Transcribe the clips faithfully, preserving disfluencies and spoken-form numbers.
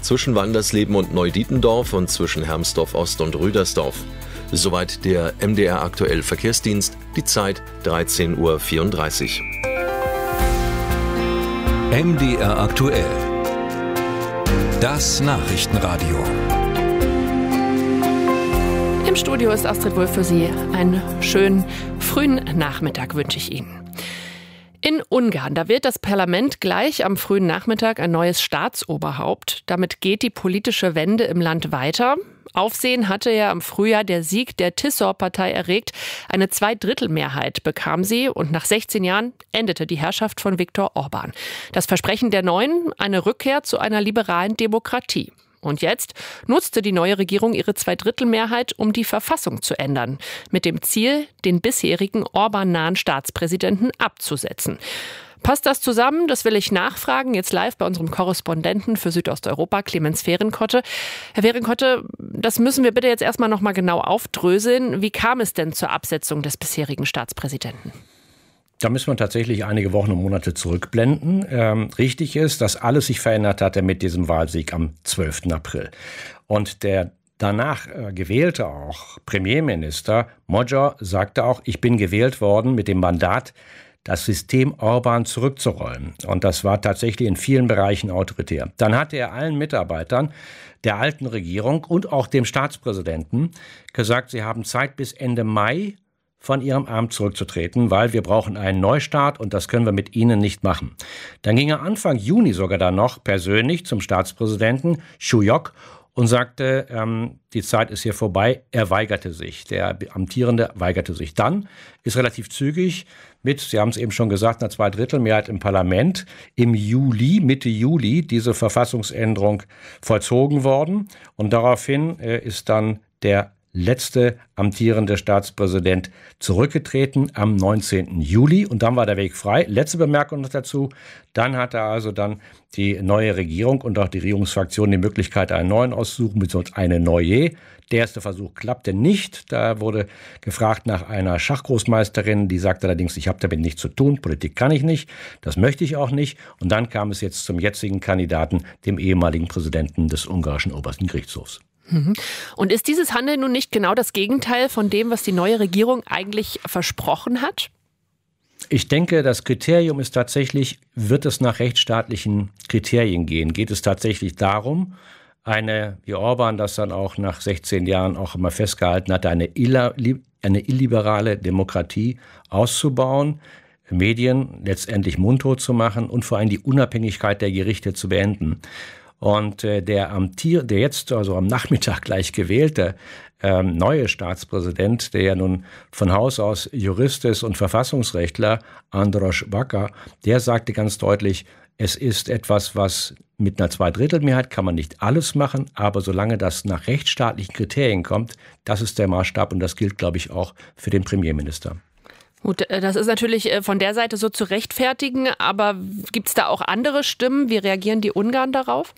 zwischen Wandersleben und Neudietendorf und zwischen Hermsdorf Ost und Rüdersdorf. Soweit der M D R Aktuell Verkehrsdienst, die Zeit dreizehn Uhr vierunddreißig. M D R Aktuell. Das Nachrichtenradio. Im Studio ist Astrid Wulff für Sie. Einen schönen frühen Nachmittag wünsche ich Ihnen. In Ungarn, da wählt das Parlament gleich am frühen Nachmittag ein neues Staatsoberhaupt. Damit geht die politische Wende im Land weiter. Aufsehen hatte ja im Frühjahr der Sieg der Tisza-Partei erregt. Eine Zweidrittelmehrheit bekam sie und nach sechzehn Jahren endete die Herrschaft von Viktor Orbán. Das Versprechen der Neuen, eine Rückkehr zu einer liberalen Demokratie. Und jetzt nutzte die neue Regierung ihre Zweidrittelmehrheit, um die Verfassung zu ändern. Mit dem Ziel, den bisherigen Orbán-nahen Staatspräsidenten abzusetzen. Passt das zusammen? Das will ich nachfragen. Jetzt live bei unserem Korrespondenten für Südosteuropa, Clemens Fehrenkotte. Herr Fehrenkotte, das müssen wir bitte jetzt erstmal noch mal genau aufdröseln. Wie kam es denn zur Absetzung des bisherigen Staatspräsidenten? Da müssen wir tatsächlich einige Wochen und Monate zurückblenden. Ähm, richtig ist, dass alles sich verändert hatte mit diesem Wahlsieg am zwölften April. Und der danach äh, gewählte auch Premierminister Magyar sagte auch, ich bin gewählt worden mit dem Mandat, das System Orbán zurückzurollen. Und das war tatsächlich in vielen Bereichen autoritär. Dann hatte er allen Mitarbeitern der alten Regierung und auch dem Staatspräsidenten gesagt, sie haben Zeit bis Ende Mai, von ihrem Amt zurückzutreten, weil wir brauchen einen Neustart und das können wir mit ihnen nicht machen. Dann ging er Anfang Juni sogar dann noch persönlich zum Staatspräsidenten Šujok und sagte, ähm, die Zeit ist hier vorbei. Er weigerte sich. Der Amtierende weigerte sich. Dann ist relativ zügig mit, Sie haben es eben schon gesagt, einer Zweidrittelmehrheit im Parlament im Juli, Mitte Juli, diese Verfassungsänderung vollzogen worden. Und daraufhin äh, ist dann der letzte amtierende Staatspräsident zurückgetreten am neunzehnten Juli und dann war der Weg frei. Letzte Bemerkung noch dazu, dann hatte also dann die neue Regierung und auch die Regierungsfraktion die Möglichkeit, einen neuen auszusuchen, beziehungsweise eine neue. Der erste Versuch klappte nicht. Da wurde gefragt nach einer Schachgroßmeisterin, die sagte allerdings, ich habe damit nichts zu tun, Politik kann ich nicht, das möchte ich auch nicht. Und dann kam es jetzt zum jetzigen Kandidaten, dem ehemaligen Präsidenten des ungarischen obersten Gerichtshofs. Und ist dieses Handeln nun nicht genau das Gegenteil von dem, was die neue Regierung eigentlich versprochen hat? Ich denke, das Kriterium ist tatsächlich, wird es nach rechtsstaatlichen Kriterien gehen? Geht es tatsächlich darum, eine, wie Orbán das dann auch nach sechzehn Jahren auch immer festgehalten hatte, eine, illa, eine illiberale Demokratie auszubauen, Medien letztendlich mundtot zu machen und vor allem die Unabhängigkeit der Gerichte zu beenden? Und äh, der, Amtier, der jetzt also am Nachmittag gleich gewählte ähm, neue Staatspräsident, der ja nun von Haus aus Jurist ist und Verfassungsrechtler, Andros Baka, der sagte ganz deutlich, es ist etwas, was mit einer Zweidrittelmehrheit kann man nicht alles machen, aber solange das nach rechtsstaatlichen Kriterien kommt, das ist der Maßstab und das gilt, glaube ich, auch für den Premierminister. Gut, das ist natürlich von der Seite so zu rechtfertigen, aber gibt es da auch andere Stimmen? Wie reagieren die Ungarn darauf?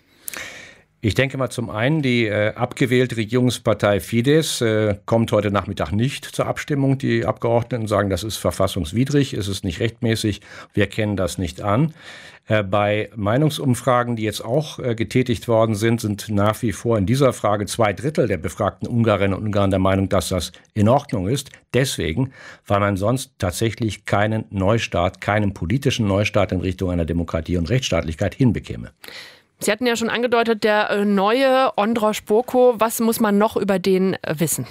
Ich denke mal zum einen, die äh, abgewählte Regierungspartei Fidesz äh, kommt heute Nachmittag nicht zur Abstimmung. Die Abgeordneten sagen, das ist verfassungswidrig, es ist nicht rechtmäßig, wir kennen das nicht an. Äh, bei Meinungsumfragen, die jetzt auch äh, getätigt worden sind, sind nach wie vor in dieser Frage zwei Drittel der befragten Ungarinnen und Ungarn der Meinung, dass das in Ordnung ist. Deswegen, weil man sonst tatsächlich keinen Neustart, keinen politischen Neustart in Richtung einer Demokratie und Rechtsstaatlichkeit hinbekäme. Sie hatten ja schon angedeutet, der neue Andros Boko. Was muss man noch über den wissen?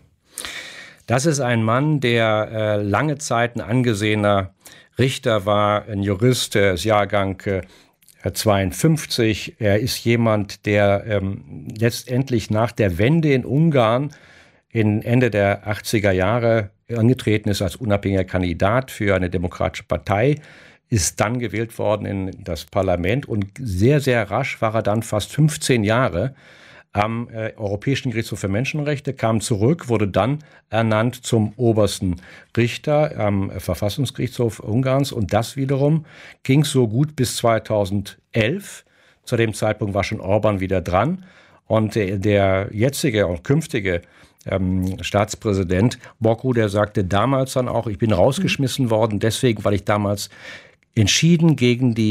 Das ist ein Mann, der äh, lange Zeit ein angesehener Richter war, ein Jurist, der ist Jahrgang äh, zweiundfünfzig. Er ist jemand, der ähm, letztendlich nach der Wende in Ungarn in Ende der achtziger Jahre angetreten ist als unabhängiger Kandidat für eine demokratische Partei, ist dann gewählt worden in das Parlament und sehr, sehr rasch war er dann fast fünfzehn Jahre am äh, Europäischen Gerichtshof für Menschenrechte, kam zurück, wurde dann ernannt zum obersten Richter am äh, Verfassungsgerichtshof Ungarns und das wiederum ging so gut bis zweitausendelf. Zu dem Zeitpunkt war schon Orbán wieder dran und äh, der jetzige und künftige Ähm, Staatspräsident Boko, der sagte damals dann auch, ich bin rausgeschmissen worden, deswegen, weil ich damals entschieden gegen die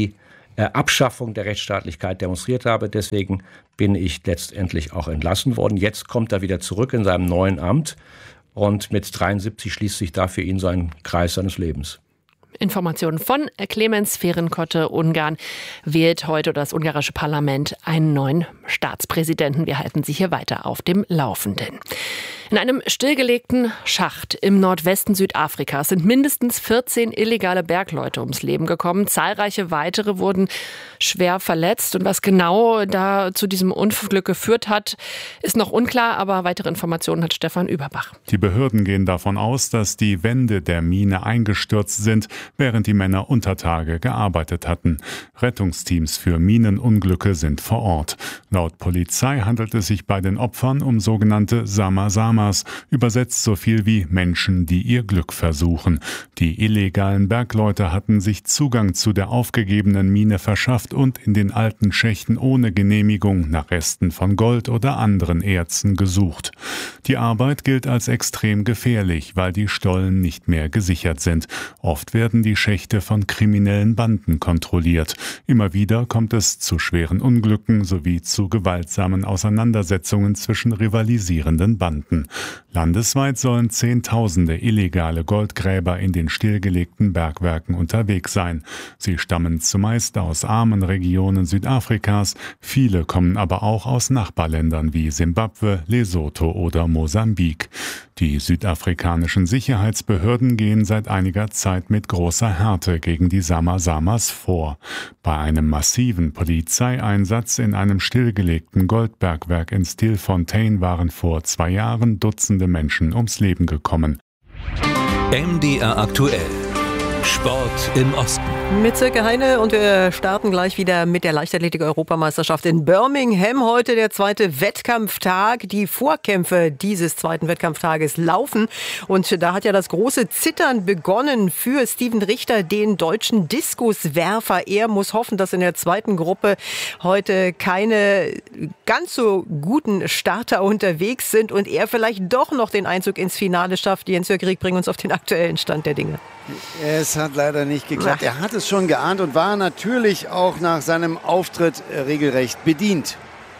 äh, Abschaffung der Rechtsstaatlichkeit demonstriert habe. Deswegen bin ich letztendlich auch entlassen worden. Jetzt kommt er wieder zurück in seinem neuen Amt und mit dreiundsiebzig schließt sich da für ihn so ein Kreis seines Lebens. Informationen von Clemens Ferenkotte. Ungarn wählt heute das ungarische Parlament einen neuen Staatspräsidenten. Wir halten Sie hier weiter auf dem Laufenden. In einem stillgelegten Schacht im Nordwesten Südafrikas sind mindestens vierzehn illegale Bergleute ums Leben gekommen. Zahlreiche weitere wurden schwer verletzt. Und was genau da zu diesem Unglück geführt hat, ist noch unklar. Aber weitere Informationen hat Stefan Überbach. Die Behörden gehen davon aus, dass die Wände der Mine eingestürzt sind, während die Männer unter Tage gearbeitet hatten. Rettungsteams für Minenunglücke sind vor Ort. Laut Polizei handelt es sich bei den Opfern um sogenannte Sama-Sama. Übersetzt so viel wie Menschen, die ihr Glück versuchen. Die illegalen Bergleute hatten sich Zugang zu der aufgegebenen Mine verschafft und in den alten Schächten ohne Genehmigung nach Resten von Gold oder anderen Erzen gesucht. Die Arbeit gilt als extrem gefährlich, weil die Stollen nicht mehr gesichert sind. Oft werden die Schächte von kriminellen Banden kontrolliert. Immer wieder kommt es zu schweren Unglücken sowie zu gewaltsamen Auseinandersetzungen zwischen rivalisierenden Banden. Landesweit sollen Zehntausende illegale Goldgräber in den stillgelegten Bergwerken unterwegs sein. Sie stammen zumeist aus armen Regionen Südafrikas, viele kommen aber auch aus Nachbarländern wie Simbabwe, Lesotho oder Mosambik. Die südafrikanischen Sicherheitsbehörden gehen seit einiger Zeit mit großer Härte gegen die Sama-Samas vor. Bei einem massiven Polizeieinsatz in einem stillgelegten Goldbergwerk in Stilfontein waren vor zwei Jahren Dutzende Menschen ums Leben gekommen. M D R aktuell. Sport im Osten. Mit Silke Heine und wir starten gleich wieder mit der Leichtathletik-Europameisterschaft in Birmingham. Heute der zweite Wettkampftag. Die Vorkämpfe dieses zweiten Wettkampftages laufen. Und da hat ja das große Zittern begonnen für Steven Richter, den deutschen Diskuswerfer. Er muss hoffen, dass in der zweiten Gruppe heute keine ganz so guten Starter unterwegs sind und er vielleicht doch noch den Einzug ins Finale schafft. Jens-Jörg Rieck, bring uns auf den aktuellen Stand der Dinge. Es hat leider nicht geklappt. Er hat es schon geahnt und war natürlich auch nach seinem Auftritt regelrecht bedient.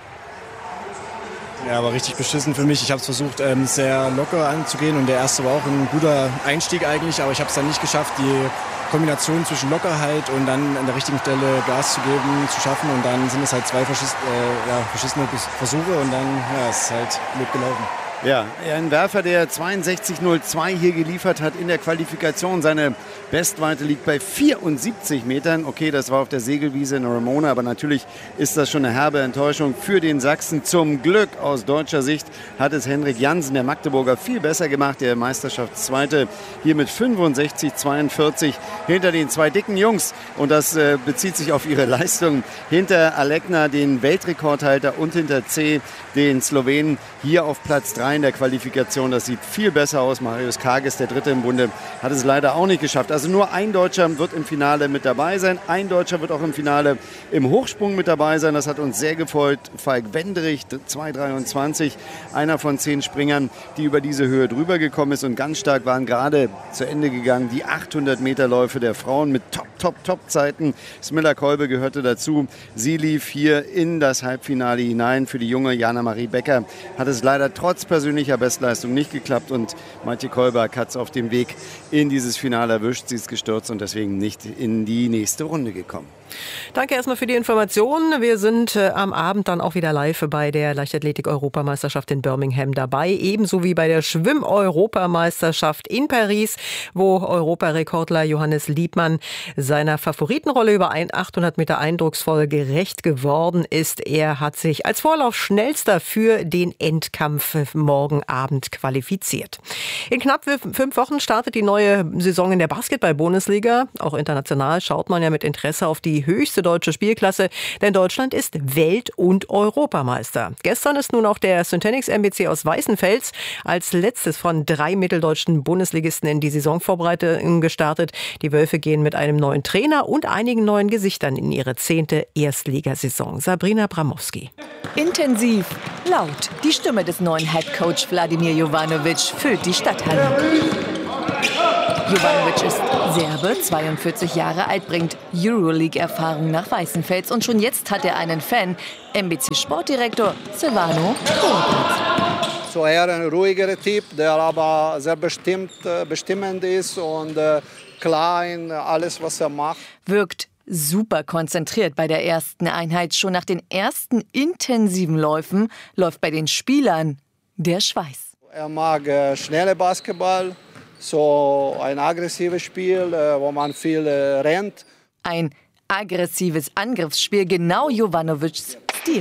Ja, aber richtig beschissen für mich. Ich habe es versucht, ähm, sehr locker anzugehen und der erste war auch ein guter Einstieg eigentlich, aber ich habe es dann nicht geschafft, die Kombination zwischen Lockerheit und dann an der richtigen Stelle Gas zu geben, zu schaffen und dann sind es halt zwei verschiss, äh, ja, verschissene Versuche und dann ja, ist es halt blöd gelaufen. Ja, ein Werfer, der zweiundsechzig null zwei hier geliefert hat in der Qualifikation. Seine Bestweite liegt bei vierundsiebzig Metern. Okay, das war auf der Segelwiese in Ramona, aber natürlich ist das schon eine herbe Enttäuschung für den Sachsen. Zum Glück aus deutscher Sicht hat es Henrik Jansen, der Magdeburger, viel besser gemacht. Der Meisterschaftszweite hier mit fünfundsechzig zweiundvierzig hinter den zwei dicken Jungs. Und das äh, bezieht sich auf ihre Leistung. Hinter Alekna, den Weltrekordhalter, und hinter C, den Slowenen, hier auf Platz drei in der Qualifikation. Das sieht viel besser aus. Marius Kages, der Dritte im Bunde, hat es leider auch nicht geschafft. Also nur ein Deutscher wird im Finale mit dabei sein. Ein Deutscher wird auch im Finale im Hochsprung mit dabei sein. Das hat uns sehr gefreut. Falk Wendrich, zwei dreiundzwanzig, einer von zehn Springern, die über diese Höhe drüber gekommen ist. Und ganz stark waren gerade zu Ende gegangen die achthundert Meter Läufe der Frauen mit Top, Top, Top-Zeiten. Smilla Kolbe gehörte dazu. Sie lief hier in das Halbfinale hinein. Für die junge Jana-Marie Becker hat es leider trotz persönlicher Bestleistung nicht geklappt und Maitje Kolberg hat es auf dem Weg in dieses Finale erwischt. Sie ist gestürzt und deswegen nicht in die nächste Runde gekommen. Danke erstmal für die Informationen. Wir sind äh, am Abend dann auch wieder live bei der Leichtathletik-Europameisterschaft in Birmingham dabei. Ebenso wie bei der Schwimm-Europameisterschaft in Paris, wo Europarekordler Johannes Liebmann seiner Favoritenrolle über achthundert Meter eindrucksvoll gerecht geworden ist. Er hat sich als Vorlaufschnellster für den Endkampf morgen Abend qualifiziert. In knapp fünf Wochen startet die neue Saison in der Basketball-Bundesliga. Auch international schaut man ja mit Interesse auf die höchste deutsche Spielklasse, denn Deutschland ist Welt- und Europameister. Gestern ist nun auch der Syntenix M B C aus Weißenfels als letztes von drei mitteldeutschen Bundesligisten in die Saisonvorbereitung gestartet. Die Wölfe gehen mit einem neuen Trainer und einigen neuen Gesichtern in ihre zehnte Erstligasaison. Sabrina Bramowski. Intensiv, laut. Die Stimme des neuen Headcoach Wladimir Jovanovic füllt die Stadthalle. Jovanovic ist Serbe, zweiundvierzig Jahre alt, bringt Euroleague-Erfahrung nach Weißenfels und schon jetzt hat er einen Fan, M B C-Sportdirektor Silvano Poropat. So eher ein ruhigerer Typ, der aber sehr bestimmt, äh, bestimmend ist und äh, klar in alles, was er macht. Wirkt super konzentriert bei der ersten Einheit. Schon nach den ersten intensiven Läufen läuft bei den Spielern der Schweiß. Er mag äh, schnelle Basketball, so ein aggressives Spiel, äh, wo man viel äh, rennt. Ein aggressives Angriffsspiel, genau Jovanovics Stil.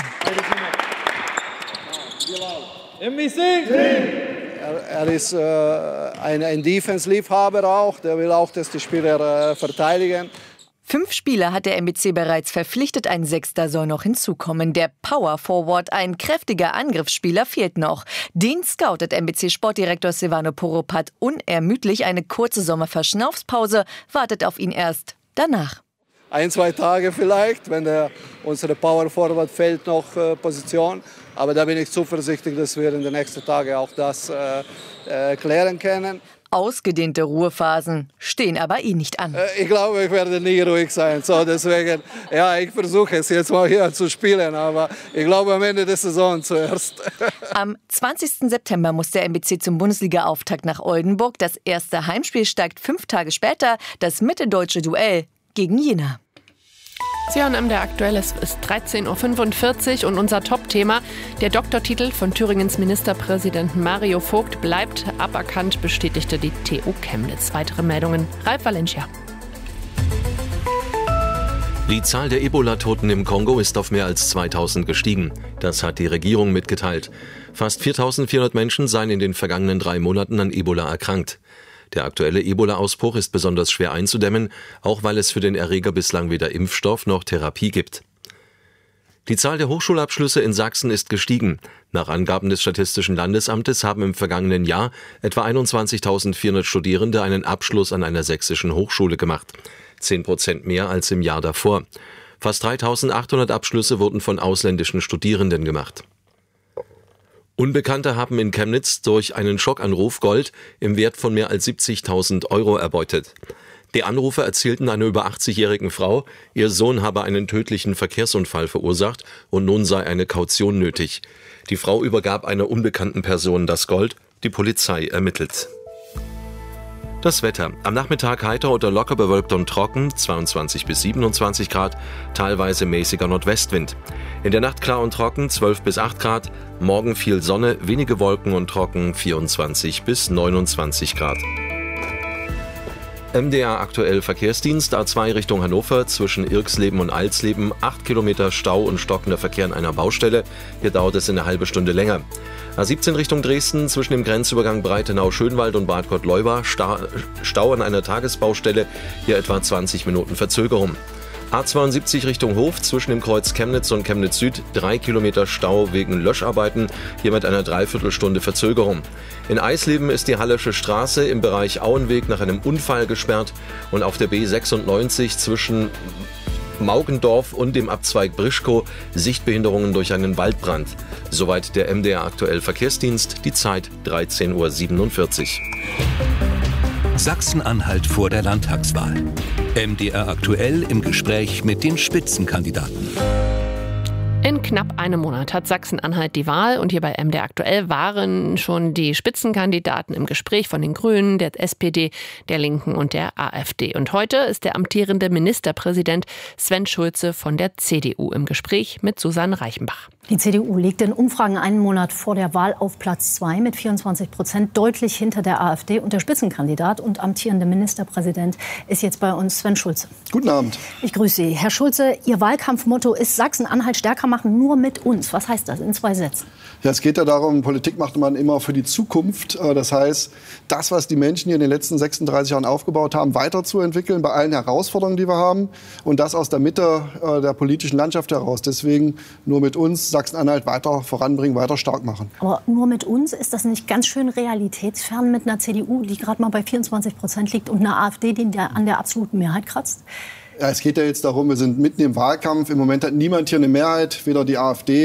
Er, er ist äh, ein, ein Defense-Liebhaber auch, der will auch, dass die Spieler äh, verteidigen. Fünf Spieler hat der M B C bereits verpflichtet, ein sechster soll noch hinzukommen. Der Power Forward, ein kräftiger Angriffsspieler, fehlt noch. Den scoutet M B C-Sportdirektor Silvano Poropat unermüdlich. Eine kurze Sommerverschnaufspause wartet auf ihn erst danach. Ein, zwei Tage vielleicht, wenn der, unsere Power Forward fällt noch äh, Position. Aber da bin ich zuversichtlich, dass wir in den nächsten Tagen auch das äh, äh, klären können. Ausgedehnte Ruhephasen stehen aber eh nicht an. Äh, ich glaube, ich werde nie ruhig sein. So, deswegen, ja, ich versuche es jetzt mal hier zu spielen, aber ich glaube am Ende der Saison zuerst. Am zwanzigsten September muss der M B C zum Bundesliga-Auftakt nach Oldenburg. Das erste Heimspiel steigt fünf Tage später, das mitteldeutsche Duell gegen Jena. Sie hören M D R aktuell, es ist dreizehn Uhr fünfundvierzig und unser Top-Thema, der Doktortitel von Thüringens Ministerpräsidenten Mario Vogt bleibt aberkannt, bestätigte die T U Chemnitz. Weitere Meldungen, Ralf Valencia. Die Zahl der Ebola-Toten im Kongo ist auf mehr als zweitausend gestiegen. Das hat die Regierung mitgeteilt. Fast viertausendvierhundert Menschen seien in den vergangenen drei Monaten an Ebola erkrankt. Der aktuelle Ebola-Ausbruch ist besonders schwer einzudämmen, auch weil es für den Erreger bislang weder Impfstoff noch Therapie gibt. Die Zahl der Hochschulabschlüsse in Sachsen ist gestiegen. Nach Angaben des Statistischen Landesamtes haben im vergangenen Jahr etwa einundzwanzigtausendvierhundert Studierende einen Abschluss an einer sächsischen Hochschule gemacht. Zehn Prozent mehr als im Jahr davor. Fast dreitausendachthundert Abschlüsse wurden von ausländischen Studierenden gemacht. Unbekannte haben in Chemnitz durch einen Schockanruf Gold im Wert von mehr als siebzigtausend Euro erbeutet. Die Anrufer erzählten einer über achtzigjährigen Frau, ihr Sohn habe einen tödlichen Verkehrsunfall verursacht und nun sei eine Kaution nötig. Die Frau übergab einer unbekannten Person das Gold, die Polizei ermittelt. Das Wetter. Am Nachmittag heiter oder locker bewölkt und trocken, zweiundzwanzig bis siebenundzwanzig Grad, teilweise mäßiger Nordwestwind. In der Nacht klar und trocken, zwölf bis acht Grad, morgen viel Sonne, wenige Wolken und trocken, vierundzwanzig bis neunundzwanzig Grad. M D R aktuell Verkehrsdienst, A zwei Richtung Hannover, zwischen Irxleben und Alsleben, acht Kilometer Stau und stockender Verkehr an einer Baustelle. Hier dauert es eine halbe Stunde länger. A siebzehn Richtung Dresden, zwischen dem Grenzübergang Breitenau-Schönwald und Bad Gott-Leuba, Stau an einer Tagesbaustelle, hier etwa zwanzig Minuten Verzögerung. A zweiundsiebzig Richtung Hof, zwischen dem Kreuz Chemnitz und Chemnitz Süd, drei Kilometer Stau wegen Löscharbeiten, hier mit einer Dreiviertelstunde Verzögerung. In Eisleben ist die Hallische Straße im Bereich Auenweg nach einem Unfall gesperrt und auf der B sechsundneunzig zwischen Maugendorf und dem Abzweig Brischkow Sichtbehinderungen durch einen Waldbrand. Soweit der M D R aktuell Verkehrsdienst, die Zeit dreizehn Uhr siebenundvierzig. Sachsen-Anhalt vor der Landtagswahl. M D R aktuell im Gespräch mit den Spitzenkandidaten. In knapp einem Monat hat Sachsen-Anhalt die Wahl und hier bei M D R aktuell waren schon die Spitzenkandidaten im Gespräch von den Grünen, der S P D, der Linken und der AfD. Und heute ist der amtierende Ministerpräsident Sven Schulze von der C D U im Gespräch mit Susanne Reichenbach. Die C D U liegt in Umfragen einen Monat vor der Wahl auf Platz zwei mit vierundzwanzig Prozent, deutlich hinter der AfD. Und der Spitzenkandidat und amtierende Ministerpräsident ist jetzt bei uns Sven Schulze. Guten Abend. Ich grüße Sie. Herr Schulze, Ihr Wahlkampfmotto ist Sachsen-Anhalt stärker machen, nur mit uns. Was heißt das in zwei Sätzen? Ja, es geht ja darum, Politik macht man immer für die Zukunft. Das heißt, das, was die Menschen hier in den letzten sechsunddreißig Jahren aufgebaut haben, weiterzuentwickeln bei allen Herausforderungen, die wir haben. Und das aus der Mitte der politischen Landschaft heraus. Deswegen nur mit uns Sachsen-Anhalt weiter voranbringen, weiter stark machen. Aber nur mit uns, ist das nicht ganz schön realitätsfern mit einer C D U, die gerade mal bei vierundzwanzig Prozent liegt, und einer AfD, die an der absoluten Mehrheit kratzt? Ja, es geht ja jetzt darum, wir sind mitten im Wahlkampf. Im Moment hat niemand hier eine Mehrheit, weder die AfD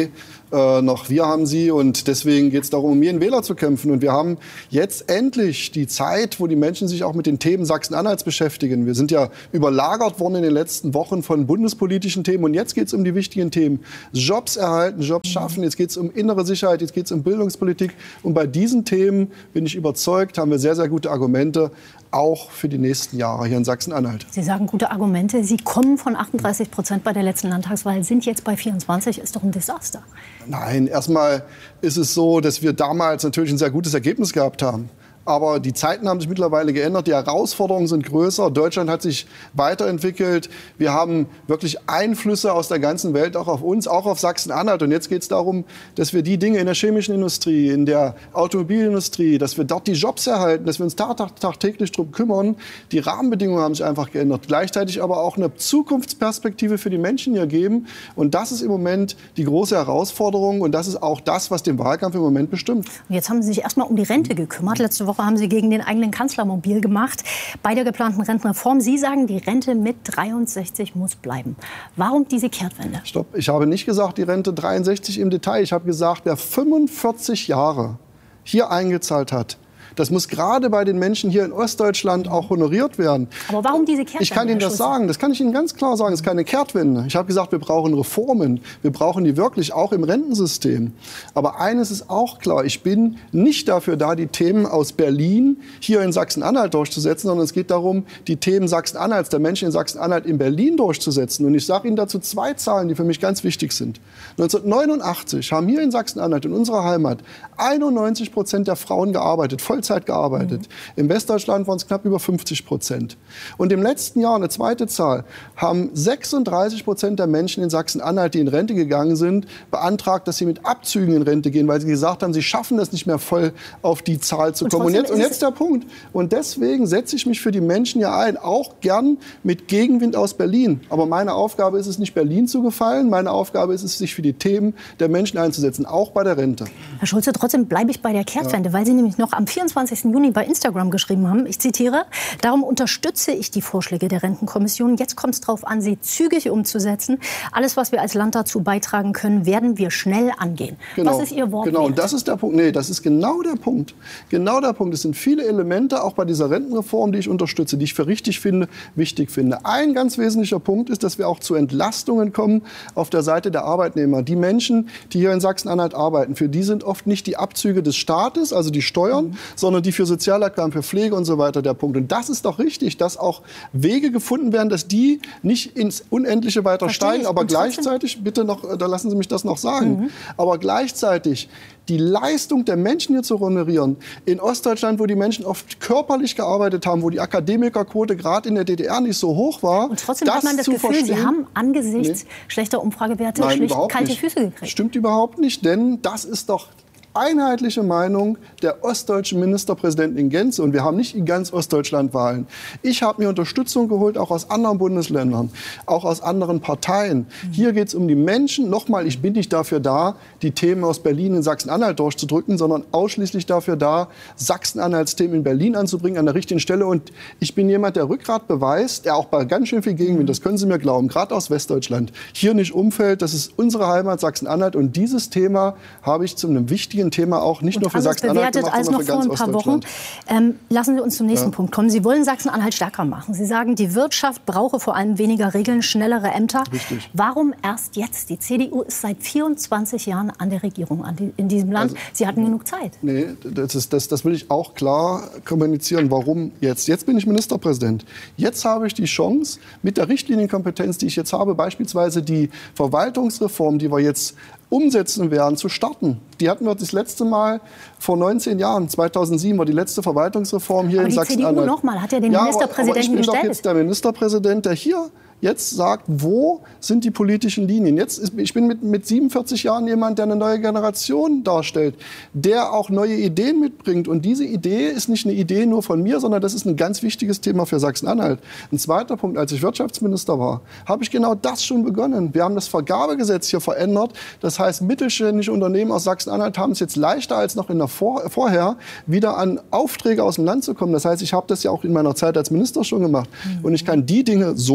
äh, noch wir haben sie. Und deswegen geht es darum, um jeden Wähler zu kämpfen. Und wir haben jetzt endlich die Zeit, wo die Menschen sich auch mit den Themen Sachsen-Anhalts beschäftigen. Wir sind ja überlagert worden in den letzten Wochen von bundespolitischen Themen. Und jetzt geht es um die wichtigen Themen. Jobs erhalten, Jobs schaffen. Jetzt geht es um innere Sicherheit, jetzt geht es um Bildungspolitik. Und bei diesen Themen, bin ich überzeugt, haben wir sehr, sehr gute Argumente, auch für die nächsten Jahre hier in Sachsen-Anhalt. Sie sagen gute Argumente. Sie kommen von achtunddreißig Prozent bei der letzten Landtagswahl, sind jetzt bei vierundzwanzig. Ist doch ein Desaster. Nein, erstmal ist es so, dass wir damals natürlich ein sehr gutes Ergebnis gehabt haben. Aber die Zeiten haben sich mittlerweile geändert, die Herausforderungen sind größer, Deutschland hat sich weiterentwickelt. Wir haben wirklich Einflüsse aus der ganzen Welt auch auf uns, auch auf Sachsen-Anhalt. Und jetzt geht es darum, dass wir die Dinge in der chemischen Industrie, in der Automobilindustrie, dass wir dort die Jobs erhalten, dass wir uns tag, tag, tagtäglich darum kümmern. Die Rahmenbedingungen haben sich einfach geändert. Gleichzeitig aber auch eine Zukunftsperspektive für die Menschen hier geben. Und das ist im Moment die große Herausforderung. Und das ist auch das, was den Wahlkampf im Moment bestimmt. Und jetzt haben Sie sich erst mal um die Rente gekümmert. Letzte Woche haben Sie gegen den eigenen Kanzler mobil gemacht bei der geplanten Rentenreform. Sie sagen, die Rente mit dreiundsechzig muss bleiben. Warum diese Kehrtwende? Stopp, ich habe nicht gesagt, die Rente dreiundsechzig im Detail. Ich habe gesagt, wer fünfundvierzig Jahre hier eingezahlt hat, das muss gerade bei den Menschen hier in Ostdeutschland auch honoriert werden. Aber warum diese Kehrtwende? Ich kann Ihnen das sagen, das kann ich Ihnen ganz klar sagen, es ist keine Kehrtwende. Ich habe gesagt, wir brauchen Reformen, wir brauchen die wirklich auch im Rentensystem. Aber eines ist auch klar, ich bin nicht dafür da, die Themen aus Berlin hier in Sachsen-Anhalt durchzusetzen, sondern es geht darum, die Themen Sachsen-Anhalts, der Menschen in Sachsen-Anhalt in Berlin durchzusetzen. Und ich sage Ihnen dazu zwei Zahlen, die für mich ganz wichtig sind. neunzehnhundertneunundachtzig haben hier in Sachsen-Anhalt, in unserer Heimat, einundneunzig Prozent der Frauen gearbeitet, Vollzeit gearbeitet. Mhm. Im Westdeutschland waren es knapp über fünfzig Prozent. Und im letzten Jahr, eine zweite Zahl, haben sechsunddreißig Prozent der Menschen in Sachsen-Anhalt, die in Rente gegangen sind, beantragt, dass sie mit Abzügen in Rente gehen, weil sie gesagt haben, sie schaffen das nicht mehr voll auf die Zahl zu kommen. Und jetzt, und jetzt der Punkt. Und deswegen setze ich mich für die Menschen hier ein, auch gern mit Gegenwind aus Berlin. Aber meine Aufgabe ist es nicht, Berlin zu gefallen. Meine Aufgabe ist es, sich für die Themen der Menschen einzusetzen, auch bei der Rente. Herr Schulze, trotzdem bleibe ich bei der Kehrtwende, ja. Weil Sie nämlich noch am vierundzwanzigsten Juni bei Instagram geschrieben haben, ich zitiere, darum unterstütze ich die Vorschläge der Rentenkommission. Jetzt kommt es darauf an, sie zügig umzusetzen. Alles, was wir als Land dazu beitragen können, werden wir schnell angehen. Genau, was ist Ihr Wort? Genau, und das ist der Punkt. Nee, das ist genau der Punkt. Genau der Punkt. Es sind viele Elemente, auch bei dieser Rentenreform, die ich unterstütze, die ich für richtig finde, wichtig finde. Ein ganz wesentlicher Punkt ist, dass wir auch zu Entlastungen kommen auf der Seite der Arbeitnehmer. Die Menschen, die hier in Sachsen-Anhalt arbeiten, für die sind oft nicht die Abzüge des Staates, also die Steuern, mhm. sondern die für Sozialabgaben, für Pflege und so weiter der Punkt. Und das ist doch richtig, dass auch Wege gefunden werden, dass die nicht ins Unendliche weiter steigen, aber gleichzeitig, bitte noch, da lassen Sie mich das noch sagen, mhm. aber gleichzeitig die Leistung der Menschen hier zu honorieren. In Ostdeutschland, wo die Menschen oft körperlich gearbeitet haben, wo die Akademikerquote gerade in der D D R nicht so hoch war. Und trotzdem hat man das Gefühl, Sie haben angesichts nee. schlechter Umfragewerte Nein, schlicht kalte nicht. Füße gekriegt. Stimmt überhaupt nicht, denn das ist doch einheitliche Meinung der ostdeutschen Ministerpräsidenten in Gänze. Und wir haben nicht in ganz Ostdeutschland Wahlen. Ich habe mir Unterstützung geholt, auch aus anderen Bundesländern, auch aus anderen Parteien. Mhm. Hier geht es um die Menschen. Nochmal, ich bin nicht dafür da, die Themen aus Berlin in Sachsen-Anhalt durchzudrücken, sondern ausschließlich dafür da, Sachsen-Anhalts Themen in Berlin anzubringen, an der richtigen Stelle. Und ich bin jemand, der Rückgrat beweist, der auch bei ganz schön viel Gegenwind, das können Sie mir glauben, gerade aus Westdeutschland, hier nicht umfällt. Das ist unsere Heimat, Sachsen-Anhalt. Und dieses Thema habe ich zu einem wichtigen Thema auch nicht und nur für Sachsen-Anhalt gemacht, als sondern noch für ganz vor ein paar Wochen. Ähm, lassen Sie uns zum nächsten ja. Punkt kommen. Sie wollen Sachsen-Anhalt stärker machen. Sie sagen, die Wirtschaft brauche vor allem weniger Regeln, schnellere Ämter. Richtig. Warum erst jetzt? Die C D U ist seit vierundzwanzig Jahren an der Regierung an die, in diesem Land. Also, Sie hatten genug Zeit. Nee, das, ist, das, das will ich auch klar kommunizieren. Warum jetzt? Jetzt bin ich Ministerpräsident. Jetzt habe ich die Chance, mit der Richtlinienkompetenz, die ich jetzt habe, beispielsweise die Verwaltungsreform, die wir jetzt umsetzen werden, zu starten. Die hatten wir das letzte Mal vor neunzehn Jahren, zweitausendsieben war die letzte Verwaltungsreform hier aber in Sachsen-Anhalt. Die C D U nochmal, hat ja den ja, Ministerpräsidenten aber ich bin gestellt. doch jetzt der Ministerpräsident, der hier jetzt sagt, wo sind die politischen Linien. Jetzt ist, ich bin mit, mit siebenundvierzig Jahren jemand, der eine neue Generation darstellt, der auch neue Ideen mitbringt. Und diese Idee ist nicht eine Idee nur von mir, sondern das ist ein ganz wichtiges Thema für Sachsen-Anhalt. Ein zweiter Punkt, als ich Wirtschaftsminister war, habe ich genau das schon begonnen. Wir haben das Vergabegesetz hier verändert. Das heißt, mittelständische Unternehmen aus Sachsen-Anhalt haben es jetzt leichter als noch in der Vor- vorher, wieder an Aufträge aus dem Land zu kommen. Das heißt, ich habe das ja auch in meiner Zeit als Minister schon gemacht. Mhm. Und ich kann die Dinge so umsetzen,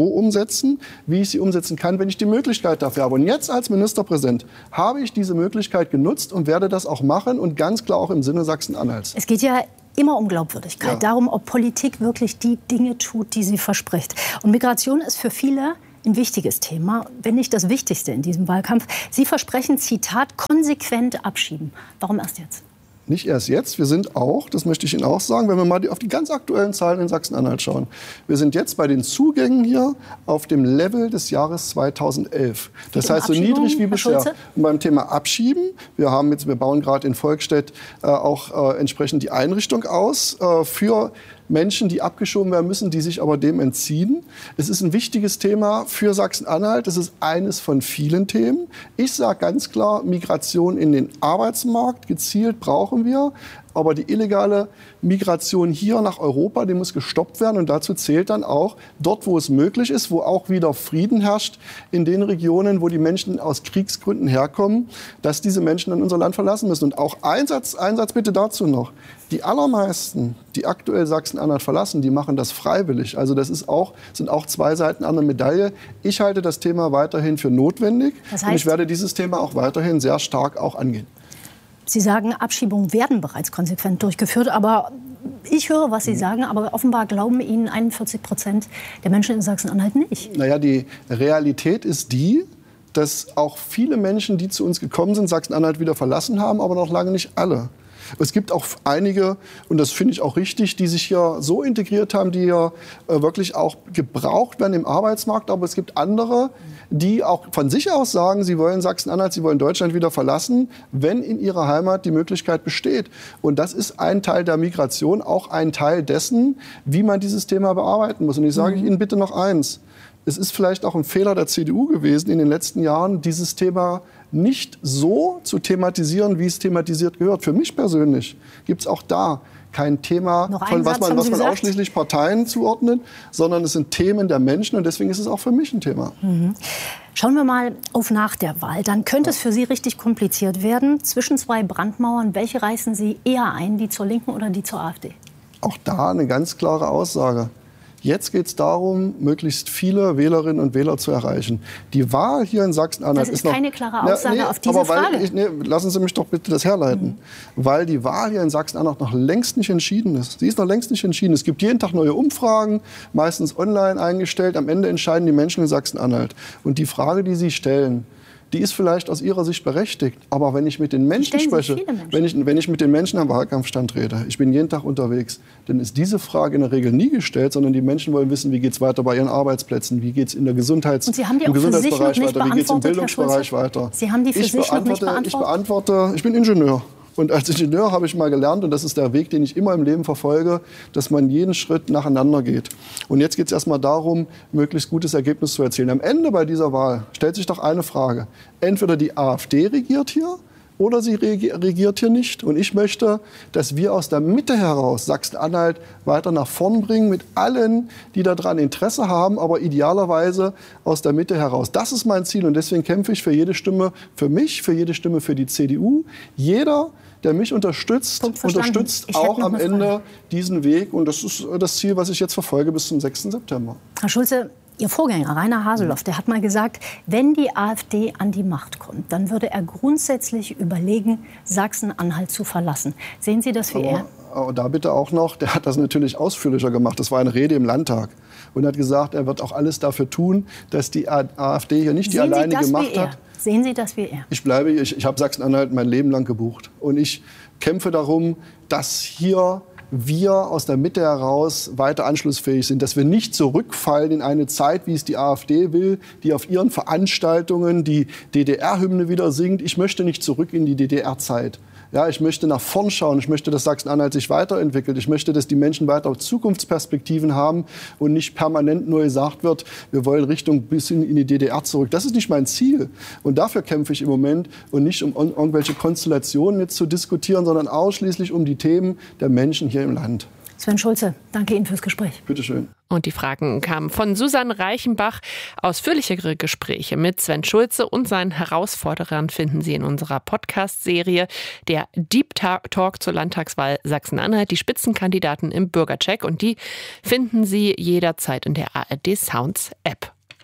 umsetzen, wie ich sie umsetzen kann, wenn ich die Möglichkeit dafür habe. Und jetzt als Ministerpräsident habe ich diese Möglichkeit genutzt und werde das auch machen und ganz klar auch im Sinne Sachsen-Anhalts. Es geht ja immer um Glaubwürdigkeit, ja. darum, ob Politik wirklich die Dinge tut, die sie verspricht. Und Migration ist für viele ein wichtiges Thema, wenn nicht das Wichtigste in diesem Wahlkampf. Sie versprechen, Zitat, konsequent abschieben. Warum erst jetzt? Nicht erst jetzt, wir sind auch, das möchte ich Ihnen auch sagen, wenn wir mal auf die ganz aktuellen Zahlen in Sachsen-Anhalt schauen. Wir sind jetzt bei den Zugängen hier auf dem Level des Jahres zweitausendelf. Das heißt so niedrig wie bisher. Und beim Thema Abschieben, wir haben jetzt, wir bauen gerade in Volkstedt äh, auch äh, entsprechend die Einrichtung aus äh, für Menschen, die abgeschoben werden müssen, die sich aber dem entziehen. Es ist ein wichtiges Thema für Sachsen-Anhalt. Es ist eines von vielen Themen. Ich sage ganz klar, Migration in den Arbeitsmarkt gezielt brauchen wir. Aber die illegale Migration hier nach Europa, die muss gestoppt werden. Und dazu zählt dann auch dort, wo es möglich ist, wo auch wieder Frieden herrscht, in den Regionen, wo die Menschen aus Kriegsgründen herkommen, dass diese Menschen dann unser Land verlassen müssen. Und auch ein Satz, ein Satz bitte dazu noch. Die allermeisten, die aktuell Sachsen-Anhalt verlassen, die machen das freiwillig. Also das ist auch, sind auch zwei Seiten einer Medaille. Ich halte das Thema weiterhin für notwendig. Das heißt, und ich werde dieses Thema auch weiterhin sehr stark auch angehen. Sie sagen, Abschiebungen werden bereits konsequent durchgeführt. Aber ich höre, was Sie sagen. Aber offenbar glauben Ihnen einundvierzig Prozent der Menschen in Sachsen-Anhalt nicht. Naja, die Realität ist die, dass auch viele Menschen, die zu uns gekommen sind, Sachsen-Anhalt wieder verlassen haben, aber noch lange nicht alle. Es gibt auch einige, und das finde ich auch richtig, die sich hier so integriert haben, die hier äh, wirklich auch gebraucht werden im Arbeitsmarkt. Aber es gibt andere, die auch von sich aus sagen, sie wollen Sachsen-Anhalt, sie wollen Deutschland wieder verlassen, wenn in ihrer Heimat die Möglichkeit besteht. Und das ist ein Teil der Migration, auch ein Teil dessen, wie man dieses Thema bearbeiten muss. Und ich sage mhm. Ihnen bitte noch eins. Es ist vielleicht auch ein Fehler der C D U gewesen in den letzten Jahren, dieses Thema nicht so zu thematisieren, wie es thematisiert gehört. Für mich persönlich gibt es auch da kein Thema, von was man, was man ausschließlich Parteien zuordnet, sondern es sind Themen der Menschen und deswegen ist es auch für mich ein Thema. Mhm. Schauen wir mal auf nach der Wahl. Dann könnte es für Sie richtig kompliziert werden. Zwischen zwei Brandmauern, welche reißen Sie eher ein, die zur Linken oder die zur AfD? Auch da eine ganz klare Aussage. Jetzt geht es darum, möglichst viele Wählerinnen und Wähler zu erreichen. Die Wahl hier in Sachsen-Anhalt ist, ist noch keine klare Aussage na, nee, auf diese aber weil Frage. Ich, nee, lassen Sie mich doch bitte das herleiten. Mhm. Weil die Wahl hier in Sachsen-Anhalt noch längst nicht entschieden ist. Sie ist noch längst nicht entschieden. Es gibt jeden Tag neue Umfragen, meistens online eingestellt. Am Ende entscheiden die Menschen in Sachsen-Anhalt. Und die Frage, die Sie stellen, die ist vielleicht aus Ihrer Sicht berechtigt. Aber wenn ich mit den Menschen spreche, Menschen. Wenn, ich, wenn ich mit den Menschen am Wahlkampfstand rede, ich bin jeden Tag unterwegs, dann ist diese Frage in der Regel nie gestellt, sondern die Menschen wollen wissen, wie geht es weiter bei ihren Arbeitsplätzen, wie geht es in der Gesundheits- Und Sie haben die im auch für sich noch Gesundheitsbereich nicht weiter, wie geht es im beantwortet, Bildungsbereich weiter. Sie haben die für ich sich noch nicht beantwortet? Ich beantworte, ich bin Ingenieur. Und als Ingenieur habe ich mal gelernt, und das ist der Weg, den ich immer im Leben verfolge, dass man jeden Schritt nacheinander geht. Und jetzt geht es erstmal darum, möglichst gutes Ergebnis zu erzielen. Am Ende bei dieser Wahl stellt sich doch eine Frage. Entweder die AfD regiert hier oder sie regiert hier nicht. Und ich möchte, dass wir aus der Mitte heraus Sachsen-Anhalt weiter nach vorn bringen mit allen, die daran Interesse haben, aber idealerweise aus der Mitte heraus. Das ist mein Ziel und deswegen kämpfe ich für jede Stimme für mich, für jede Stimme für die C D U. Jeder, der mich unterstützt, unterstützt auch am Ende diesen Weg. Und das ist das Ziel, was ich jetzt verfolge bis zum sechsten September. Herr Schulze, Ihr Vorgänger Rainer Haseloff, der hat mal gesagt, wenn die AfD an die Macht kommt, dann würde er grundsätzlich überlegen, Sachsen-Anhalt zu verlassen. Sehen Sie das wie er? Aber da bitte auch noch, der hat das natürlich ausführlicher gemacht. Das war eine Rede im Landtag. Und hat gesagt, er wird auch alles dafür tun, dass die AfD hier nicht die alleinige Macht hat. Sehen Sie das wie er? Ich bleibe, ich, ich habe Sachsen-Anhalt mein Leben lang gebucht. Und ich kämpfe darum, dass hier wir aus der Mitte heraus weiter anschlussfähig sind, dass wir nicht zurückfallen in eine Zeit, wie es die AfD will, die auf ihren Veranstaltungen die D D R-Hymne wieder singt. Ich möchte nicht zurück in die D D R-Zeit. Ja, ich möchte nach vorn schauen. Ich möchte, dass Sachsen-Anhalt sich weiterentwickelt. Ich möchte, dass die Menschen weiter Zukunftsperspektiven haben und nicht permanent nur gesagt wird, wir wollen Richtung bis hin in die D D R zurück. Das ist nicht mein Ziel. Und dafür kämpfe ich im Moment und nicht um irgendwelche Konstellationen jetzt zu diskutieren, sondern ausschließlich um die Themen der Menschen hier im Land. Sven Schulze, danke Ihnen fürs Gespräch. Bitte schön. Und die Fragen kamen von Susanne Reichenbach. Ausführlichere Gespräche mit Sven Schulze und seinen Herausforderern finden Sie in unserer Podcast-Serie der Deep Talk zur Landtagswahl Sachsen-Anhalt. Die Spitzenkandidaten im Bürgercheck und die finden Sie jederzeit in der A R D Sounds App.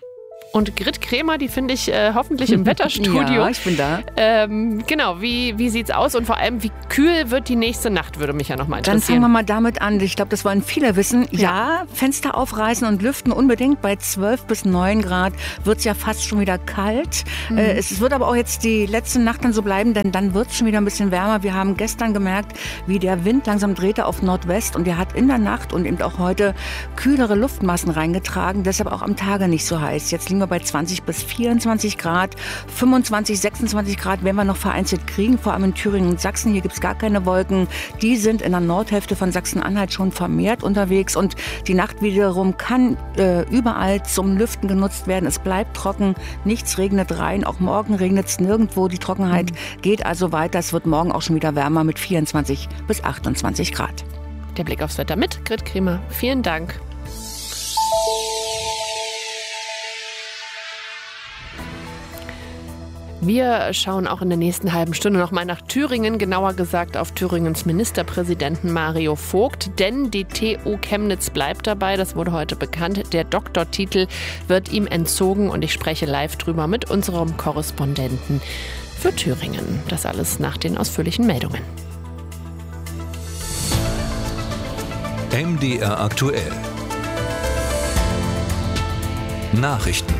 Und Grit Kremer, die finde ich äh, hoffentlich im Wetterstudio. Ja, ich bin da. Ähm, genau, wie, wie sieht's aus und vor allem, wie kühl wird die nächste Nacht, würde mich ja nochmal interessieren. Dann fangen wir mal damit an. Ich glaube, das wollen viele wissen. Ja, ja, Fenster aufreißen und lüften unbedingt. Bei zwölf bis neun Grad wird es ja fast schon wieder kalt. Mhm. Äh, es wird aber auch jetzt die letzte Nacht dann so bleiben, denn dann wird es schon wieder ein bisschen wärmer. Wir haben gestern gemerkt, wie der Wind langsam drehte auf Nordwest und der hat in der Nacht und eben auch heute kühlere Luftmassen reingetragen. Deshalb auch am Tage nicht so heiß. Jetzt liegen wir bei zwanzig bis vierundzwanzig Grad, fünfundzwanzig, sechsundzwanzig Grad werden wir noch vereinzelt kriegen, vor allem in Thüringen und Sachsen. Hier gibt es gar keine Wolken. Die sind in der Nordhälfte von Sachsen-Anhalt schon vermehrt unterwegs und die Nacht wiederum kann äh, überall zum Lüften genutzt werden. Es bleibt trocken, nichts regnet rein, auch morgen regnet es nirgendwo. Die Trockenheit mhm. geht also weiter. Es wird morgen auch schon wieder wärmer mit vierundzwanzig bis achtundzwanzig Grad. Der Blick aufs Wetter mit Grit Kremer. Vielen Dank. Wir schauen auch in der nächsten halben Stunde noch mal nach Thüringen, genauer gesagt auf Thüringens Ministerpräsidenten Mario Vogt, denn die T U Chemnitz bleibt dabei, das wurde heute bekannt. Der Doktortitel wird ihm entzogen und ich spreche live drüber mit unserem Korrespondenten für Thüringen. Das alles nach den ausführlichen Meldungen. M D R aktuell. Nachrichten.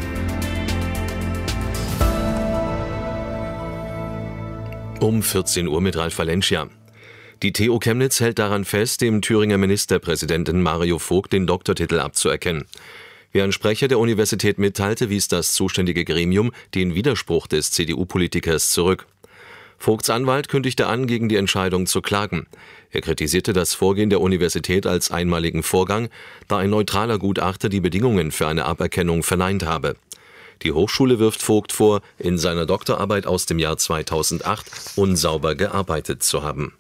Um vierzehn Uhr mit Ralf Valencia. Die T U Chemnitz hält daran fest, dem Thüringer Ministerpräsidenten Mario Vogt den Doktortitel abzuerkennen. Wie ein Sprecher der Universität mitteilte, wies das zuständige Gremium den Widerspruch des C D U-Politikers zurück. Vogts Anwalt kündigte an, gegen die Entscheidung zu klagen. Er kritisierte das Vorgehen der Universität als einmaligen Vorgang, da ein neutraler Gutachter die Bedingungen für eine Aberkennung verneint habe. Die Hochschule wirft Vogt vor, in seiner Doktorarbeit aus dem Jahr zweitausendacht unsauber gearbeitet zu haben.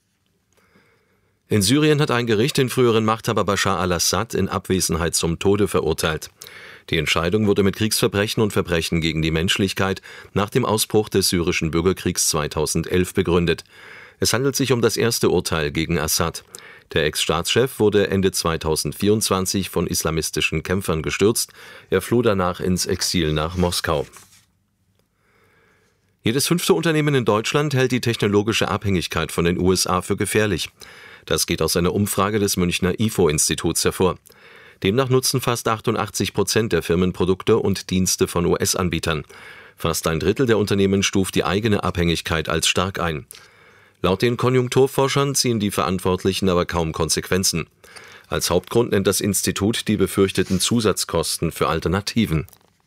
In Syrien hat ein Gericht den früheren Machthaber Bashar al-Assad in Abwesenheit zum Tode verurteilt. Die Entscheidung wurde mit Kriegsverbrechen und Verbrechen gegen die Menschlichkeit nach dem Ausbruch des syrischen Bürgerkriegs zweitausendelf begründet. Es handelt sich um das erste Urteil gegen Assad. Der Ex-Staatschef wurde Ende zweitausendvierundzwanzig von islamistischen Kämpfern gestürzt. Er floh danach ins Exil nach Moskau. Jedes fünfte Unternehmen in Deutschland hält die technologische Abhängigkeit von den U S A für gefährlich. Das geht aus einer Umfrage des Münchner I F O-Instituts hervor. Demnach nutzen fast achtundachtzig Prozent der Firmen Produkte und Dienste von U S-Anbietern. Fast ein Drittel der Unternehmen stuft die eigene Abhängigkeit als stark ein. Laut den Konjunkturforschern ziehen die Verantwortlichen aber kaum Konsequenzen. Als Hauptgrund nennt das Institut die befürchteten Zusatzkosten für Alternativen.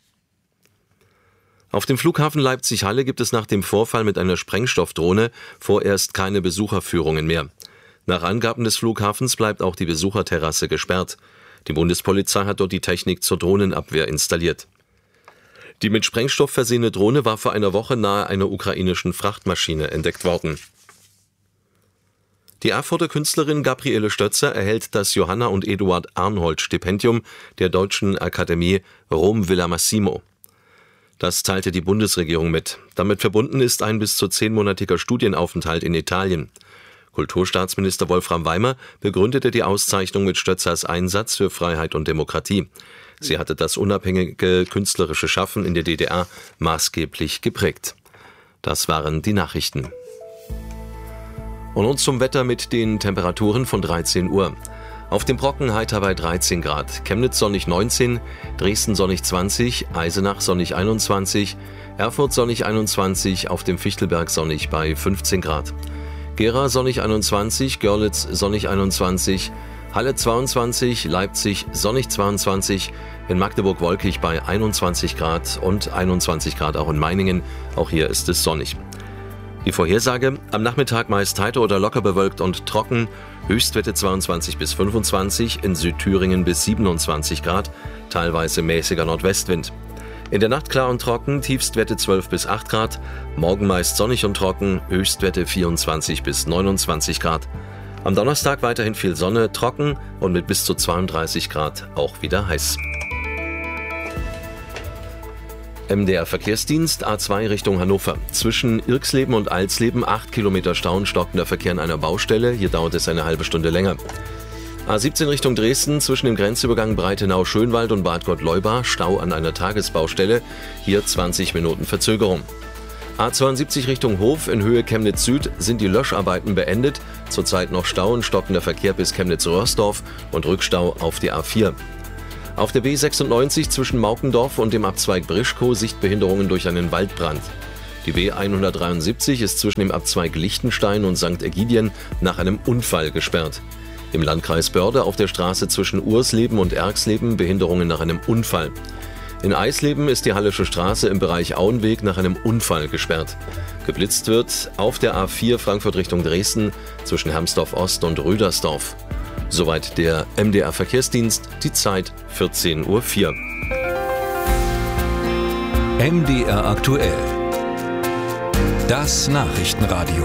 Auf dem Flughafen Leipzig-Halle gibt es nach dem Vorfall mit einer Sprengstoffdrohne vorerst keine Besucherführungen mehr. Nach Angaben des Flughafens bleibt auch die Besucherterrasse gesperrt. Die Bundespolizei hat dort die Technik zur Drohnenabwehr installiert. Die mit Sprengstoff versehene Drohne war vor einer Woche nahe einer ukrainischen Frachtmaschine entdeckt worden. Die Erfurter Künstlerin Gabriele Stötzer erhält das Johanna und Eduard Arnhold Stipendium der Deutschen Akademie Rom Villa Massimo. Das teilte die Bundesregierung mit. Damit verbunden ist ein bis zu zehnmonatiger Studienaufenthalt in Italien. Kulturstaatsminister Wolfram Weimer begründete die Auszeichnung mit Stötzers Einsatz für Freiheit und Demokratie. Sie hatte das unabhängige künstlerische Schaffen in der D D R maßgeblich geprägt. Das waren die Nachrichten. Und nun zum Wetter mit den Temperaturen von dreizehn Uhr. Auf dem Brocken heiter bei dreizehn Grad, Chemnitz sonnig neunzehn, Dresden sonnig zwanzig, Eisenach sonnig einundzwanzig, Erfurt sonnig einundzwanzig, auf dem Fichtelberg sonnig bei fünfzehn Grad. Gera sonnig einundzwanzig, Görlitz sonnig einundzwanzig, Halle zweiundzwanzig, Leipzig sonnig zweiundzwanzig, in Magdeburg wolkig bei einundzwanzig Grad und einundzwanzig Grad auch in Meiningen, auch hier ist es sonnig. Die Vorhersage, am Nachmittag meist heiter oder locker bewölkt und trocken, Höchstwerte zweiundzwanzig bis fünfundzwanzig, in Südthüringen bis siebenundzwanzig Grad, teilweise mäßiger Nordwestwind. In der Nacht klar und trocken, Tiefstwerte zwölf bis acht Grad, morgen meist sonnig und trocken, Höchstwerte vierundzwanzig bis neunundzwanzig Grad. Am Donnerstag weiterhin viel Sonne, trocken und mit bis zu zweiunddreißig Grad auch wieder heiß. M D R-Verkehrsdienst A zwei Richtung Hannover. Zwischen Irxleben und Alsleben acht Kilometer Stau und stockender Verkehr an einer Baustelle. Hier dauert es eine halbe Stunde länger. A siebzehn Richtung Dresden zwischen dem Grenzübergang Breitenau-Schönwald und Bad Gott-Leubach Stau an einer Tagesbaustelle, hier zwanzig Minuten Verzögerung. A zweiundsiebzig Richtung Hof in Höhe Chemnitz Süd sind die Löscharbeiten beendet, zurzeit noch Stau und stockender Verkehr bis Chemnitz-Röhrsdorf und Rückstau auf die A vier. Auf der B sechsundneunzig zwischen Maukendorf und dem Abzweig Brischkow Sichtbehinderungen durch einen Waldbrand. Die B hundertdreiundsiebzig ist zwischen dem Abzweig Lichtenstein und Sankt Ägidien nach einem Unfall gesperrt. Im Landkreis Börde auf der Straße zwischen Ursleben und Erxleben Behinderungen nach einem Unfall. In Eisleben ist die Hallische Straße im Bereich Auenweg nach einem Unfall gesperrt. Geblitzt wird auf der A vier Frankfurt Richtung Dresden zwischen Hermsdorf Ost und Rüdersdorf. Soweit der M D R Verkehrsdienst, die Zeit vierzehn Uhr vier. M D R aktuell. Das Nachrichtenradio.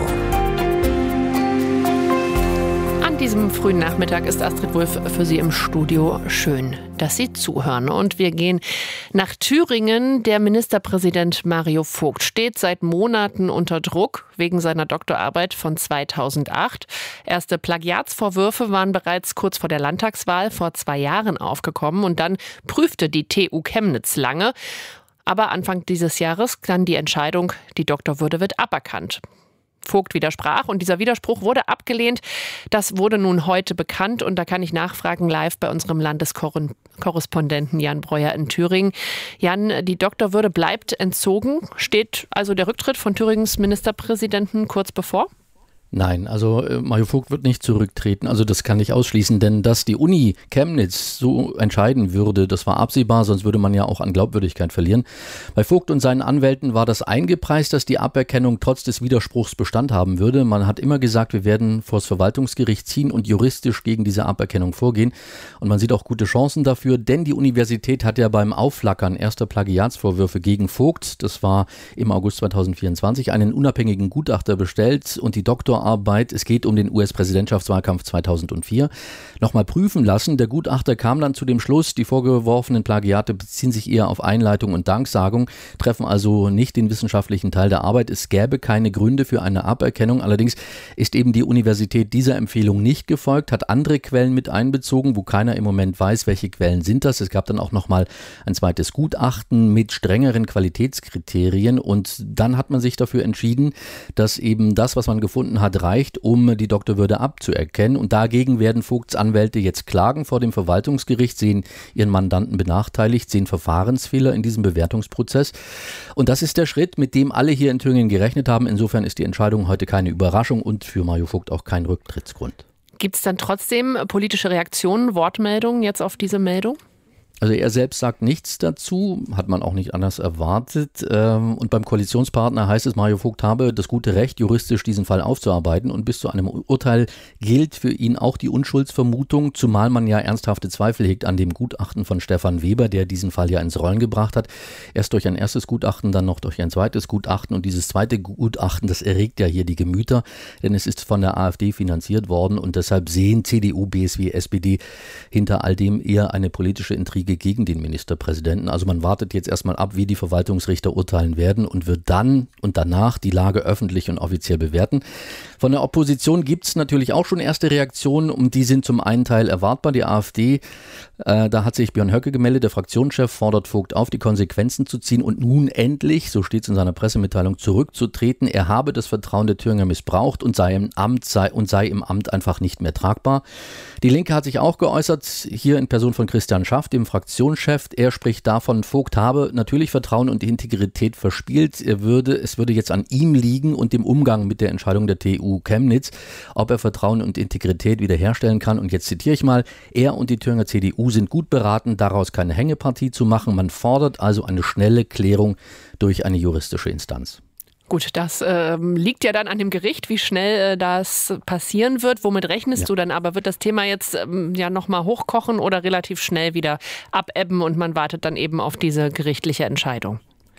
An diesem frühen Nachmittag ist Astrid Wulff für Sie im Studio. Schön, dass Sie zuhören. Und wir gehen nach Thüringen. Der Ministerpräsident Mario Vogt steht seit Monaten unter Druck wegen seiner Doktorarbeit von zweitausendacht. Erste Plagiatsvorwürfe waren bereits kurz vor der Landtagswahl vor zwei Jahren aufgekommen. Und dann prüfte die T U Chemnitz lange. Aber Anfang dieses Jahres dann die Entscheidung, die Doktorwürde wird aberkannt. Vogt widersprach und dieser Widerspruch wurde abgelehnt. Das wurde nun heute bekannt und da kann ich nachfragen live bei unserem Landeskorrespondenten Jan Breuer in Thüringen. Jan, die Doktorwürde bleibt entzogen. Steht also der Rücktritt von Thüringens Ministerpräsidenten kurz bevor? Nein, also äh, Mario Vogt wird nicht zurücktreten, also das kann ich ausschließen, denn dass die Uni Chemnitz so entscheiden würde, das war absehbar, sonst würde man ja auch an Glaubwürdigkeit verlieren. Bei Vogt und seinen Anwälten war das eingepreist, dass die Aberkennung trotz des Widerspruchs Bestand haben würde. Man hat immer gesagt, wir werden vor das Verwaltungsgericht ziehen und juristisch gegen diese Aberkennung vorgehen und man sieht auch gute Chancen dafür, denn die Universität hat ja beim Aufflackern erster Plagiatsvorwürfe gegen Vogt, das war im August zweitausendvierundzwanzig, einen unabhängigen Gutachter bestellt und die Doktor Arbeit, es geht um den U S-Präsidentschaftswahlkampf zweitausendvier, nochmal prüfen lassen. Der Gutachter kam dann zu dem Schluss, die vorgeworfenen Plagiate beziehen sich eher auf Einleitung und Danksagung, treffen also nicht den wissenschaftlichen Teil der Arbeit. Es gäbe keine Gründe für eine Aberkennung. Allerdings ist eben die Universität dieser Empfehlung nicht gefolgt, hat andere Quellen mit einbezogen, wo keiner im Moment weiß, welche Quellen sind das. Es gab dann auch nochmal ein zweites Gutachten mit strengeren Qualitätskriterien und dann hat man sich dafür entschieden, dass eben das, was man gefunden hat, reicht, um die Doktorwürde abzuerkennen. Und dagegen werden Vogts Anwälte jetzt klagen vor dem Verwaltungsgericht, sehen ihren Mandanten benachteiligt, sehen Verfahrensfehler in diesem Bewertungsprozess. Und das ist der Schritt, mit dem alle hier in Thüringen gerechnet haben. Insofern ist die Entscheidung heute keine Überraschung und für Mario Vogt auch kein Rücktrittsgrund. Gibt es dann trotzdem politische Reaktionen, Wortmeldungen jetzt auf diese Meldung? Also er selbst sagt nichts dazu, hat man auch nicht anders erwartet. Und beim Koalitionspartner heißt es, Mario Vogt habe das gute Recht, juristisch diesen Fall aufzuarbeiten. Und bis zu einem Urteil gilt für ihn auch die Unschuldsvermutung, zumal man ja ernsthafte Zweifel hegt an dem Gutachten von Stefan Weber, der diesen Fall ja ins Rollen gebracht hat. Erst durch ein erstes Gutachten, dann noch durch ein zweites Gutachten. Und dieses zweite Gutachten, das erregt ja hier die Gemüter, denn es ist von der AfD finanziert worden. Und deshalb sehen C D U, B S W, S P D hinter all dem eher eine politische Intrige gegen den Ministerpräsidenten. Also man wartet jetzt erstmal ab, wie die Verwaltungsrichter urteilen werden und wird dann und danach die Lage öffentlich und offiziell bewerten. Von der Opposition gibt es natürlich auch schon erste Reaktionen und die sind zum einen Teil erwartbar. Die AfD, äh, da hat sich Björn Höcke gemeldet, der Fraktionschef fordert Vogt auf, die Konsequenzen zu ziehen und nun endlich, so steht es in seiner Pressemitteilung, zurückzutreten. Er habe das Vertrauen der Thüringer missbraucht und sei im Amt, sei, und sei im Amt einfach nicht mehr tragbar. Die Linke hat sich auch geäußert, hier in Person von Christian Schaff, dem Fraktionschef. Er spricht davon, Vogt habe natürlich Vertrauen und Integrität verspielt. Er würde, es würde jetzt an ihm liegen und dem Umgang mit der Entscheidung der T U Chemnitz, ob er Vertrauen und Integrität wiederherstellen kann. Und jetzt zitiere ich mal, er und die Thüringer C D U sind gut beraten, daraus keine Hängepartie zu machen. Man fordert also eine schnelle Klärung durch eine juristische Instanz. Gut, das äh, liegt ja dann an dem Gericht, wie schnell äh, das passieren wird. Womit rechnest ja. du dann aber? Wird das Thema jetzt ähm, ja nochmal hochkochen oder relativ schnell wieder abebben und man wartet dann eben auf diese gerichtliche Entscheidung?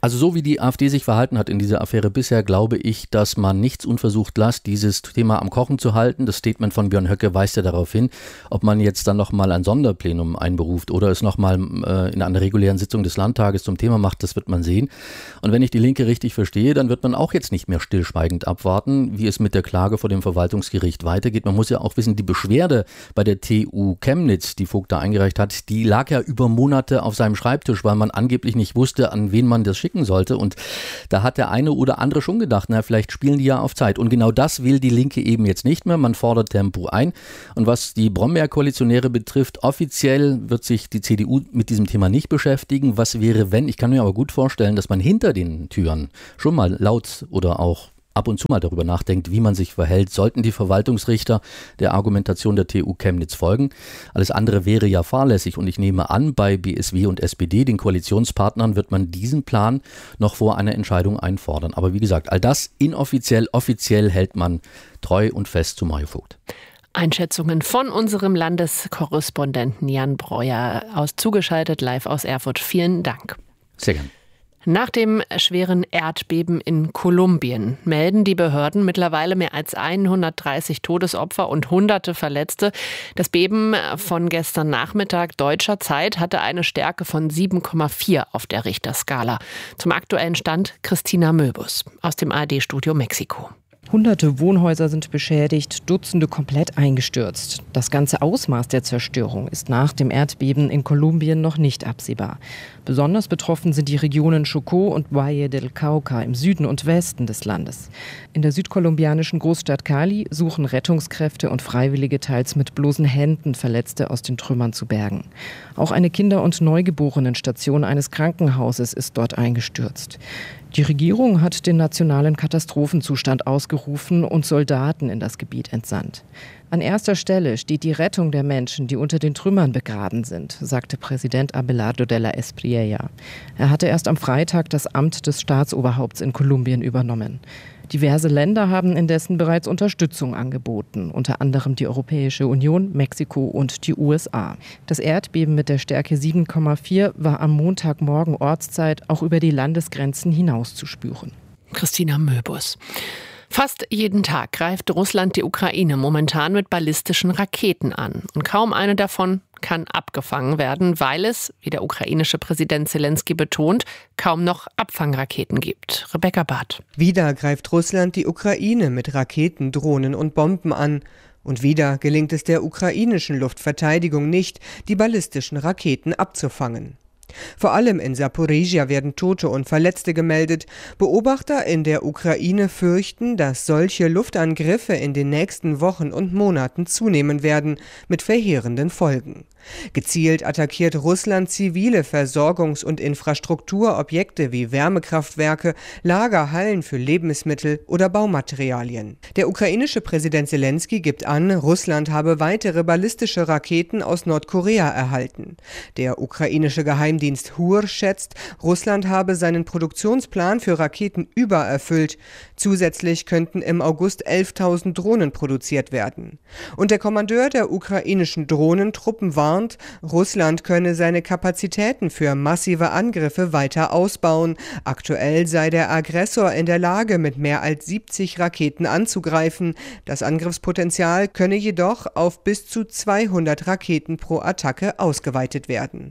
Also so wie die AfD sich verhalten hat in dieser Affäre bisher, glaube ich, dass man nichts unversucht lässt, dieses Thema am Kochen zu halten. Das Statement von Björn Höcke weist ja darauf hin, ob man jetzt dann nochmal ein Sonderplenum einberuft oder es nochmal äh, in einer regulären Sitzung des Landtages zum Thema macht, das wird man sehen. Und wenn ich die Linke richtig verstehe, dann wird man auch jetzt nicht mehr stillschweigend abwarten, wie es mit der Klage vor dem Verwaltungsgericht weitergeht. Man muss ja auch wissen, die Beschwerde bei der T U Chemnitz, die Vogt da eingereicht hat, die lag ja über Monate auf seinem Schreibtisch, weil man angeblich nicht wusste, an wen man das schicken sollte. Und da hat der eine oder andere schon gedacht, na, vielleicht spielen die ja auf Zeit. Und genau das will die Linke eben jetzt nicht mehr. Man fordert Tempo ein. Und was die Brombeer-Koalitionäre betrifft, offiziell wird sich die C D U mit diesem Thema nicht beschäftigen. Was wäre, wenn? Ich kann mir aber gut vorstellen, dass man hinter den Türen schon mal laut oder auch ab und zu mal darüber nachdenkt, wie man sich verhält, sollten die Verwaltungsrichter der Argumentation der T U Chemnitz folgen. Alles andere wäre ja fahrlässig und ich nehme an, bei B S W und S P D, den Koalitionspartnern, wird man diesen Plan noch vor einer Entscheidung einfordern. Aber wie gesagt, all das inoffiziell, offiziell hält man treu und fest zu Mario Vogt. Einschätzungen von unserem Landeskorrespondenten Jan Breuer aus zugeschaltet live aus Erfurt. Vielen Dank. Sehr gern. Nach dem schweren Erdbeben in Kolumbien melden die Behörden mittlerweile mehr als hundertdreißig Todesopfer und hunderte Verletzte. Das Beben von gestern Nachmittag deutscher Zeit hatte eine Stärke von sieben Komma vier auf der Richterskala. Zum aktuellen Stand Christina Möbus aus dem A R D-Studio Mexiko. Hunderte Wohnhäuser sind beschädigt, Dutzende komplett eingestürzt. Das ganze Ausmaß der Zerstörung ist nach dem Erdbeben in Kolumbien noch nicht absehbar. Besonders betroffen sind die Regionen Chocó und Valle del Cauca im Süden und Westen des Landes. In der südkolumbianischen Großstadt Cali suchen Rettungskräfte und Freiwillige teils mit bloßen Händen Verletzte aus den Trümmern zu bergen. Auch eine Kinder- und Neugeborenenstation eines Krankenhauses ist dort eingestürzt. Die Regierung hat den nationalen Katastrophenzustand ausgerufen und Soldaten in das Gebiet entsandt. An erster Stelle steht die Rettung der Menschen, die unter den Trümmern begraben sind, sagte Präsident Abelardo de la Espriella. Er hatte erst am Freitag das Amt des Staatsoberhaupts in Kolumbien übernommen. Diverse Länder haben indessen bereits Unterstützung angeboten, unter anderem die Europäische Union, Mexiko und die U S A. Das Erdbeben mit der Stärke sieben Komma vier war am Montagmorgen Ortszeit auch über die Landesgrenzen hinaus zu spüren. Christina Möbus. Fast jeden Tag greift Russland die Ukraine momentan mit ballistischen Raketen an. Und kaum eine davon kann abgefangen werden, weil es, wie der ukrainische Präsident Zelensky betont, kaum noch Abfangraketen gibt. Rebecca Barth. Wieder greift Russland die Ukraine mit Raketen, Drohnen und Bomben an. Und wieder gelingt es der ukrainischen Luftverteidigung nicht, die ballistischen Raketen abzufangen. Vor allem in Saporizhia werden Tote und Verletzte gemeldet. Beobachter in der Ukraine fürchten, dass solche Luftangriffe in den nächsten Wochen und Monaten zunehmen werden, mit verheerenden Folgen. Gezielt attackiert Russland zivile Versorgungs- und Infrastrukturobjekte wie Wärmekraftwerke, Lagerhallen für Lebensmittel oder Baumaterialien. Der ukrainische Präsident Zelensky gibt an, Russland habe weitere ballistische Raketen aus Nordkorea erhalten. Der ukrainische Geheimdienst H U R schätzt, Russland habe seinen Produktionsplan für Raketen übererfüllt. Zusätzlich könnten im August elftausend Drohnen produziert werden. Und der Kommandeur der ukrainischen Drohnentruppen warnt, Russland könne seine Kapazitäten für massive Angriffe weiter ausbauen. Aktuell sei der Aggressor in der Lage, mit mehr als siebzig Raketen anzugreifen. Das Angriffspotenzial könne jedoch auf bis zu zweihundert Raketen pro Attacke ausgeweitet werden.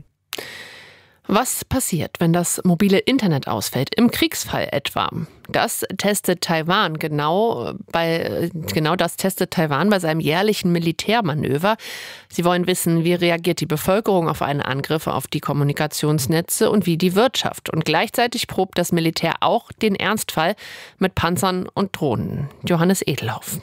Was passiert, wenn das mobile Internet ausfällt, im Kriegsfall etwa? Das testet Taiwan genau bei genau das testet Taiwan bei seinem jährlichen Militärmanöver. Sie wollen wissen, wie reagiert die Bevölkerung auf einen Angriff auf die Kommunikationsnetze und wie die Wirtschaft. Und gleichzeitig probt das Militär auch den Ernstfall mit Panzern und Drohnen. Johannes Edelhoff.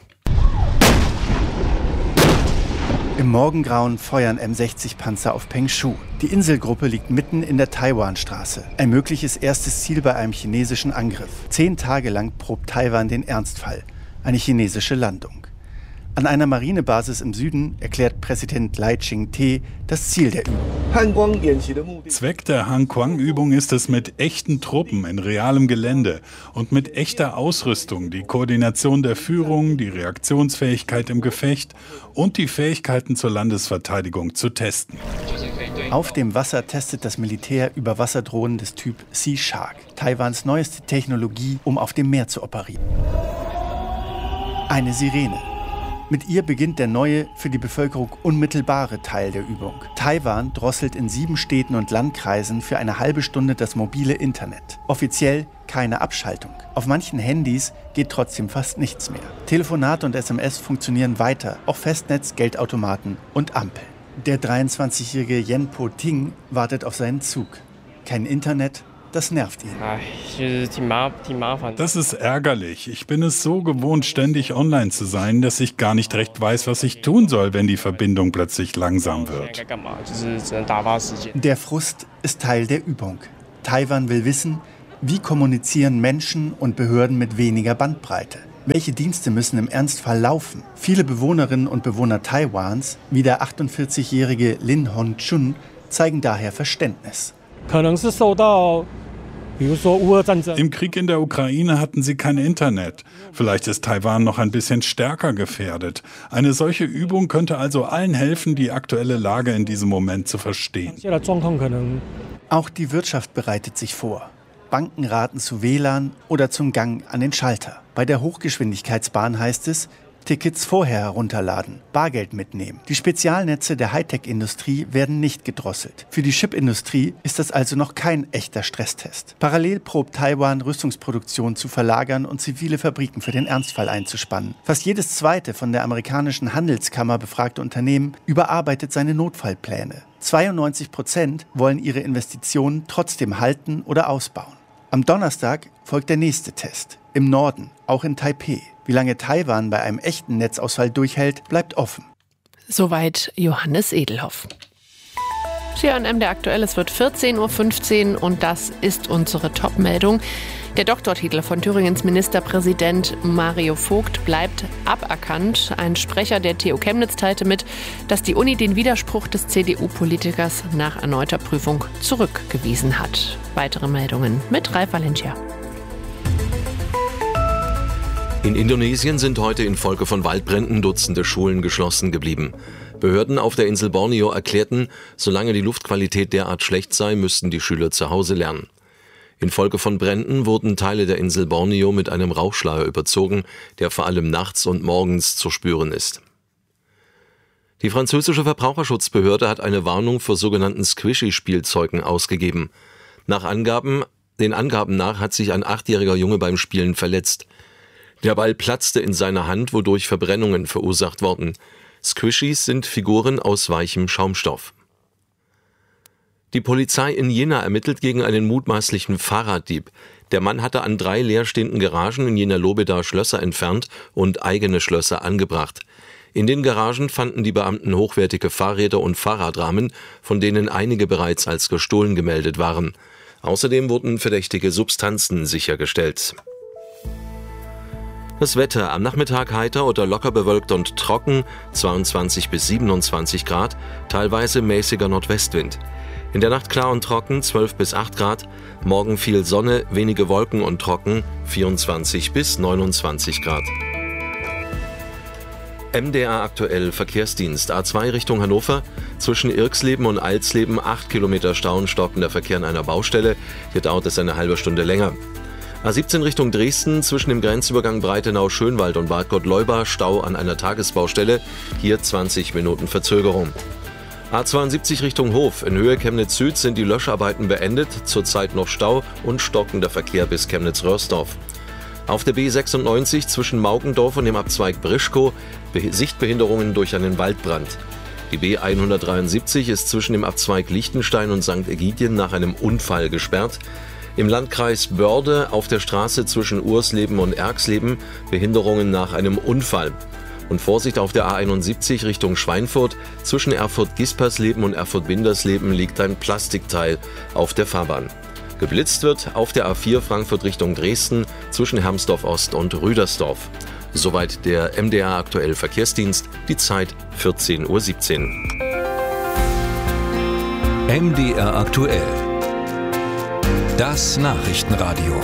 Im Morgengrauen feuern M sechzig Panzer auf Pengshu. Die Inselgruppe liegt mitten in der Taiwanstraße. Ein mögliches erstes Ziel bei einem chinesischen Angriff. Zehn Tage lang probt Taiwan den Ernstfall. Eine chinesische Landung. An einer Marinebasis im Süden erklärt Präsident Lai Ching-te das Ziel der Übung. Zweck der Han-Kuang-Übung ist es, mit echten Truppen in realem Gelände und mit echter Ausrüstung die Koordination der Führung, die Reaktionsfähigkeit im Gefecht und die Fähigkeiten zur Landesverteidigung zu testen. Auf dem Wasser testet das Militär Überwasserdrohnen des Typ Sea Shark, Taiwans neueste Technologie, um auf dem Meer zu operieren. Eine Sirene. Mit ihr beginnt der neue, für die Bevölkerung unmittelbare Teil der Übung. Taiwan drosselt in sieben Städten und Landkreisen für eine halbe Stunde das mobile Internet. Offiziell keine Abschaltung. Auf manchen Handys geht trotzdem fast nichts mehr. Telefonate und S M S funktionieren weiter, auch Festnetz, Geldautomaten und Ampeln. Der dreiundzwanzigjährige Yen Po Ting wartet auf seinen Zug. Kein Internet, das nervt ihn. Das ist ärgerlich. Ich bin es so gewohnt, ständig online zu sein, dass ich gar nicht recht weiß, was ich tun soll, wenn die Verbindung plötzlich langsam wird. Der Frust ist Teil der Übung. Taiwan will wissen, wie kommunizieren Menschen und Behörden mit weniger Bandbreite. Welche Dienste müssen im Ernstfall laufen? Viele Bewohnerinnen und Bewohner Taiwans, wie der achtundvierzigjährige Lin Hon-chun, zeigen daher Verständnis. Im Krieg in der Ukraine hatten sie kein Internet. Vielleicht ist Taiwan noch ein bisschen stärker gefährdet. Eine solche Übung könnte also allen helfen, die aktuelle Lage in diesem Moment zu verstehen. Auch die Wirtschaft bereitet sich vor. Banken raten zu W L A N oder zum Gang an den Schalter. Bei der Hochgeschwindigkeitsbahn heißt es, Tickets vorher herunterladen, Bargeld mitnehmen. Die Spezialnetze der Hightech-Industrie werden nicht gedrosselt. Für die Chipindustrie ist das also noch kein echter Stresstest. Parallel probt Taiwan, Rüstungsproduktion zu verlagern und zivile Fabriken für den Ernstfall einzuspannen. Fast jedes zweite von der amerikanischen Handelskammer befragte Unternehmen überarbeitet seine Notfallpläne. zweiundneunzig Prozent wollen ihre Investitionen trotzdem halten oder ausbauen. Am Donnerstag folgt der nächste Test. Im Norden, auch in Taipeh. Wie lange Taiwan bei einem echten Netzausfall durchhält, bleibt offen. Soweit Johannes Edelhoff. Hier an M D R aktuell, es wird vierzehn Uhr fünfzehn und das ist unsere Top-Meldung. Der Doktortitel von Thüringens Ministerpräsident Mario Vogt bleibt aberkannt. Ein Sprecher der T U Chemnitz teilte mit, dass die Uni den Widerspruch des C D U-Politikers nach erneuter Prüfung zurückgewiesen hat. Weitere Meldungen mit Ralf Valencia. In Indonesien sind heute infolge von Waldbränden Dutzende Schulen geschlossen geblieben. Behörden auf der Insel Borneo erklärten, solange die Luftqualität derart schlecht sei, müssten die Schüler zu Hause lernen. Infolge von Bränden wurden Teile der Insel Borneo mit einem Rauchschleier überzogen, der vor allem nachts und morgens zu spüren ist. Die französische Verbraucherschutzbehörde hat eine Warnung vor sogenannten Squishy-Spielzeugen ausgegeben. Nach Angaben, den Angaben nach hat sich ein achtjähriger Junge beim Spielen verletzt. Der Ball platzte in seiner Hand, wodurch Verbrennungen verursacht wurden. Squishies sind Figuren aus weichem Schaumstoff. Die Polizei in Jena ermittelt gegen einen mutmaßlichen Fahrraddieb. Der Mann hatte an drei leerstehenden Garagen in Jena-Lobeda Schlösser entfernt und eigene Schlösser angebracht. In den Garagen fanden die Beamten hochwertige Fahrräder und Fahrradrahmen, von denen einige bereits als gestohlen gemeldet waren. Außerdem wurden verdächtige Substanzen sichergestellt. Das Wetter: am Nachmittag heiter oder locker bewölkt und trocken, zweiundzwanzig bis siebenundzwanzig Grad, teilweise mäßiger Nordwestwind. In der Nacht klar und trocken, zwölf bis acht Grad, morgen viel Sonne, wenige Wolken und trocken, vierundzwanzig bis neunundzwanzig Grad. M D R aktuell Verkehrsdienst. A zwei Richtung Hannover. Zwischen Irxleben und Alsleben acht Kilometer Stau und stockender Verkehr an einer Baustelle. Hier dauert es eine halbe Stunde länger. A siebzehn Richtung Dresden, zwischen dem Grenzübergang Breitenau-Schönwald und Bad Gottleuba Stau an einer Tagesbaustelle, hier zwanzig Minuten Verzögerung. A zweiundsiebzig Richtung Hof, in Höhe Chemnitz Süd sind die Löscharbeiten beendet, zurzeit noch Stau und stockender Verkehr bis Chemnitz-Röhrsdorf. Auf der B sechsundneunzig zwischen Maugendorf und dem Abzweig Brischkow Sichtbehinderungen durch einen Waldbrand. Die B hundertdreiundsiebzig ist zwischen dem Abzweig Liechtenstein und Sankt Ägidien nach einem Unfall gesperrt. Im Landkreis Börde auf der Straße zwischen Ursleben und Erxleben Behinderungen nach einem Unfall. Und Vorsicht auf der A einundsiebzig Richtung Schweinfurt. Zwischen Erfurt-Gispersleben und Erfurt-Bindersleben liegt ein Plastikteil auf der Fahrbahn. Geblitzt wird auf der A vier Frankfurt Richtung Dresden zwischen Hermsdorf Ost und Rüdersdorf. Soweit der M D R aktuell Verkehrsdienst. Die Zeit vierzehn Uhr siebzehn. M D R aktuell. Das Nachrichtenradio.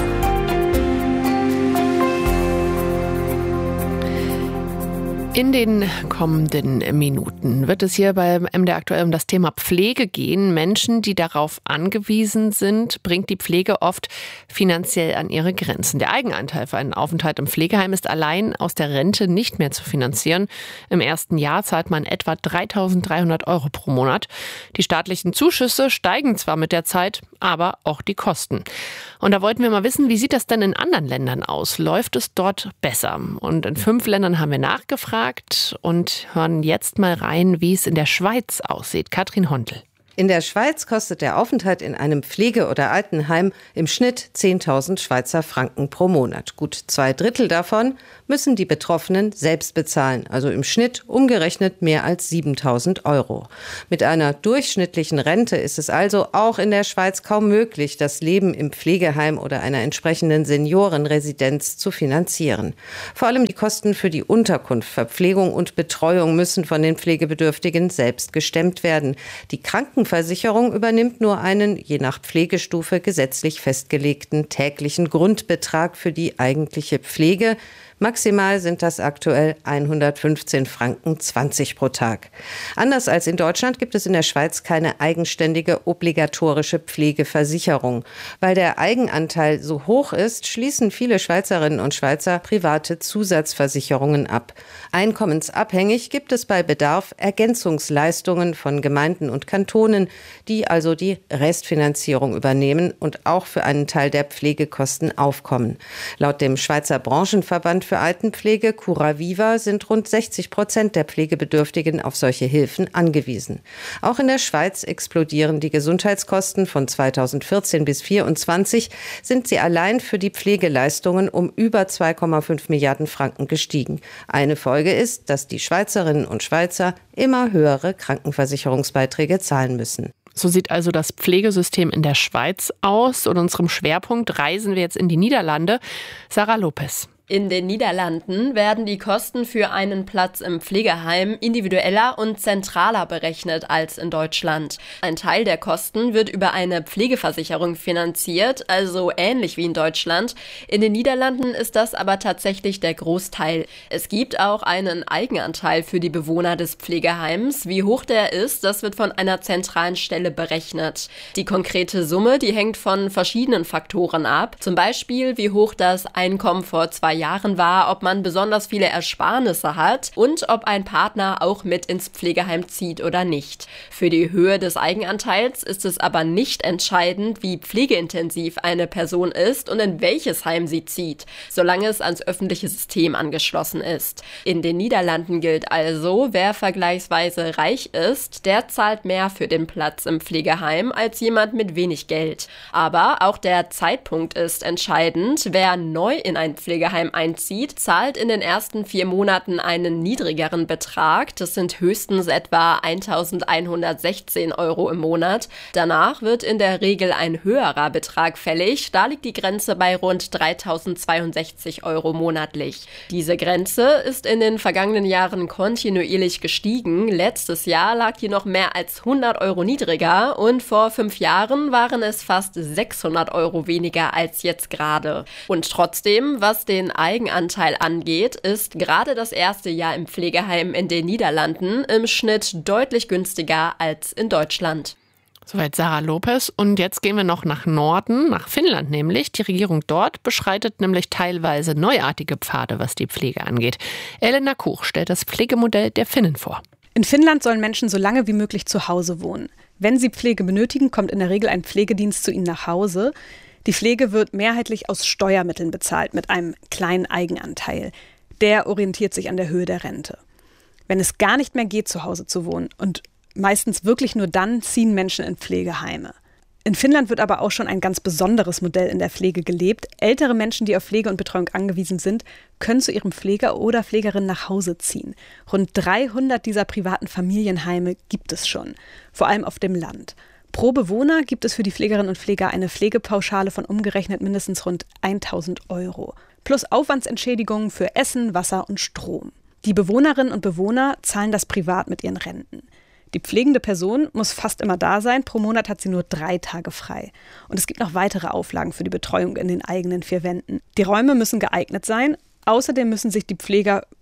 In den kommenden Minuten wird es hier beim M D R aktuell um das Thema Pflege gehen. Menschen, die darauf angewiesen sind, bringt die Pflege oft finanziell an ihre Grenzen. Der Eigenanteil für einen Aufenthalt im Pflegeheim ist allein aus der Rente nicht mehr zu finanzieren. Im ersten Jahr zahlt man etwa dreitausenddreihundert Euro pro Monat. Die staatlichen Zuschüsse steigen zwar mit der Zeit, aber auch die Kosten. Und da wollten wir mal wissen, wie sieht das denn in anderen Ländern aus? Läuft es dort besser? Und in fünf Ländern haben wir nachgefragt und hören jetzt mal rein, wie es in der Schweiz aussieht. Katrin Hondel. In der Schweiz kostet der Aufenthalt in einem Pflege- oder Altenheim im Schnitt zehntausend Schweizer Franken pro Monat. Gut zwei Drittel davon müssen die Betroffenen selbst bezahlen, also im Schnitt umgerechnet mehr als siebentausend Euro. Mit einer durchschnittlichen Rente ist es also auch in der Schweiz kaum möglich, das Leben im Pflegeheim oder einer entsprechenden Seniorenresidenz zu finanzieren. Vor allem die Kosten für die Unterkunft, Verpflegung und Betreuung müssen von den Pflegebedürftigen selbst gestemmt werden. Die Krankenversicherung Versicherung übernimmt nur einen, je nach Pflegestufe, gesetzlich festgelegten täglichen Grundbetrag für die eigentliche Pflege. Maximal sind das aktuell hundertfünfzehn Franken zwanzig pro Tag. Anders als in Deutschland gibt es in der Schweiz keine eigenständige obligatorische Pflegeversicherung. Weil der Eigenanteil so hoch ist, schließen viele Schweizerinnen und Schweizer private Zusatzversicherungen ab. Einkommensabhängig gibt es bei Bedarf Ergänzungsleistungen von Gemeinden und Kantonen, die also die Restfinanzierung übernehmen und auch für einen Teil der Pflegekosten aufkommen. Laut dem Schweizer Branchenverband für Altenpflege Curaviva sind rund sechzig Prozent der Pflegebedürftigen auf solche Hilfen angewiesen. Auch in der Schweiz explodieren die Gesundheitskosten. Von zweitausendvierzehn bis zweitausendvierundzwanzig sind sie allein für die Pflegeleistungen um über zwei Komma fünf Milliarden Franken gestiegen. Eine Folge ist, dass die Schweizerinnen und Schweizer immer höhere Krankenversicherungsbeiträge zahlen müssen. So sieht also das Pflegesystem in der Schweiz aus. Und unserem Schwerpunkt reisen wir jetzt in die Niederlande. Sarah Lopez. In den Niederlanden werden die Kosten für einen Platz im Pflegeheim individueller und zentraler berechnet als in Deutschland. Ein Teil der Kosten wird über eine Pflegeversicherung finanziert, also ähnlich wie in Deutschland. In den Niederlanden ist das aber tatsächlich der Großteil. Es gibt auch einen Eigenanteil für die Bewohner des Pflegeheims. Wie hoch der ist, das wird von einer zentralen Stelle berechnet. Die konkrete Summe, die hängt von verschiedenen Faktoren ab. Zum Beispiel, wie hoch das Einkommen vor zwei Jahren war, ob man besonders viele Ersparnisse hat und ob ein Partner auch mit ins Pflegeheim zieht oder nicht. Für die Höhe des Eigenanteils ist es aber nicht entscheidend, wie pflegeintensiv eine Person ist und in welches Heim sie zieht, solange es ans öffentliche System angeschlossen ist. In den Niederlanden gilt also, wer vergleichsweise reich ist, der zahlt mehr für den Platz im Pflegeheim als jemand mit wenig Geld. Aber auch der Zeitpunkt ist entscheidend. Wer neu in ein Pflegeheim einzieht, zahlt in den ersten vier Monaten einen niedrigeren Betrag. Das sind höchstens etwa eintausendeinhundertsechzehn Euro im Monat. Danach wird in der Regel ein höherer Betrag fällig. Da liegt die Grenze bei rund dreitausendzweiundsechzig Euro monatlich. Diese Grenze ist in den vergangenen Jahren kontinuierlich gestiegen. Letztes Jahr lag die noch mehr als hundert Euro niedriger und vor fünf Jahren waren es fast sechshundert Euro weniger als jetzt gerade. Und trotzdem, was den Eigenanteil angeht, ist gerade das erste Jahr im Pflegeheim in den Niederlanden im Schnitt deutlich günstiger als in Deutschland. Soweit Sarah Lopez. Und jetzt gehen wir noch nach Norden, nach Finnland nämlich. Die Regierung dort beschreitet nämlich teilweise neuartige Pfade, was die Pflege angeht. Elena Kuch stellt das Pflegemodell der Finnen vor. In Finnland sollen Menschen so lange wie möglich zu Hause wohnen. Wenn sie Pflege benötigen, kommt in der Regel ein Pflegedienst zu ihnen nach Hause. Die Pflege wird mehrheitlich aus Steuermitteln bezahlt, mit einem kleinen Eigenanteil. Der orientiert sich an der Höhe der Rente. Wenn es gar nicht mehr geht, zu Hause zu wohnen, und meistens wirklich nur dann, ziehen Menschen in Pflegeheime. In Finnland wird aber auch schon ein ganz besonderes Modell in der Pflege gelebt. Ältere Menschen, die auf Pflege und Betreuung angewiesen sind, können zu ihrem Pfleger oder Pflegerin nach Hause ziehen. Rund dreihundert dieser privaten Familienheime gibt es schon, vor allem auf dem Land. Pro Bewohner gibt es für die Pflegerinnen und Pfleger eine Pflegepauschale von umgerechnet mindestens rund tausend Euro. Plus Aufwandsentschädigungen für Essen, Wasser und Strom. Die Bewohnerinnen und Bewohner zahlen das privat mit ihren Renten. Die pflegende Person muss fast immer da sein. Pro Monat hat sie nur drei Tage frei. Und es gibt noch weitere Auflagen für die Betreuung in den eigenen vier Wänden. Die Räume müssen geeignet sein. Außerdem müssen sich die Pfleger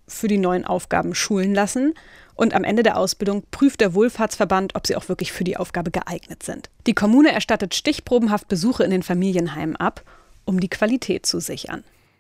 für die neuen Aufgaben schulen lassen. Und am Ende der Ausbildung prüft der Wohlfahrtsverband, ob sie auch wirklich für die Aufgabe geeignet sind. Die Kommune erstattet stichprobenhaft Besuche in den Familienheimen ab, um die Qualität zu sichern.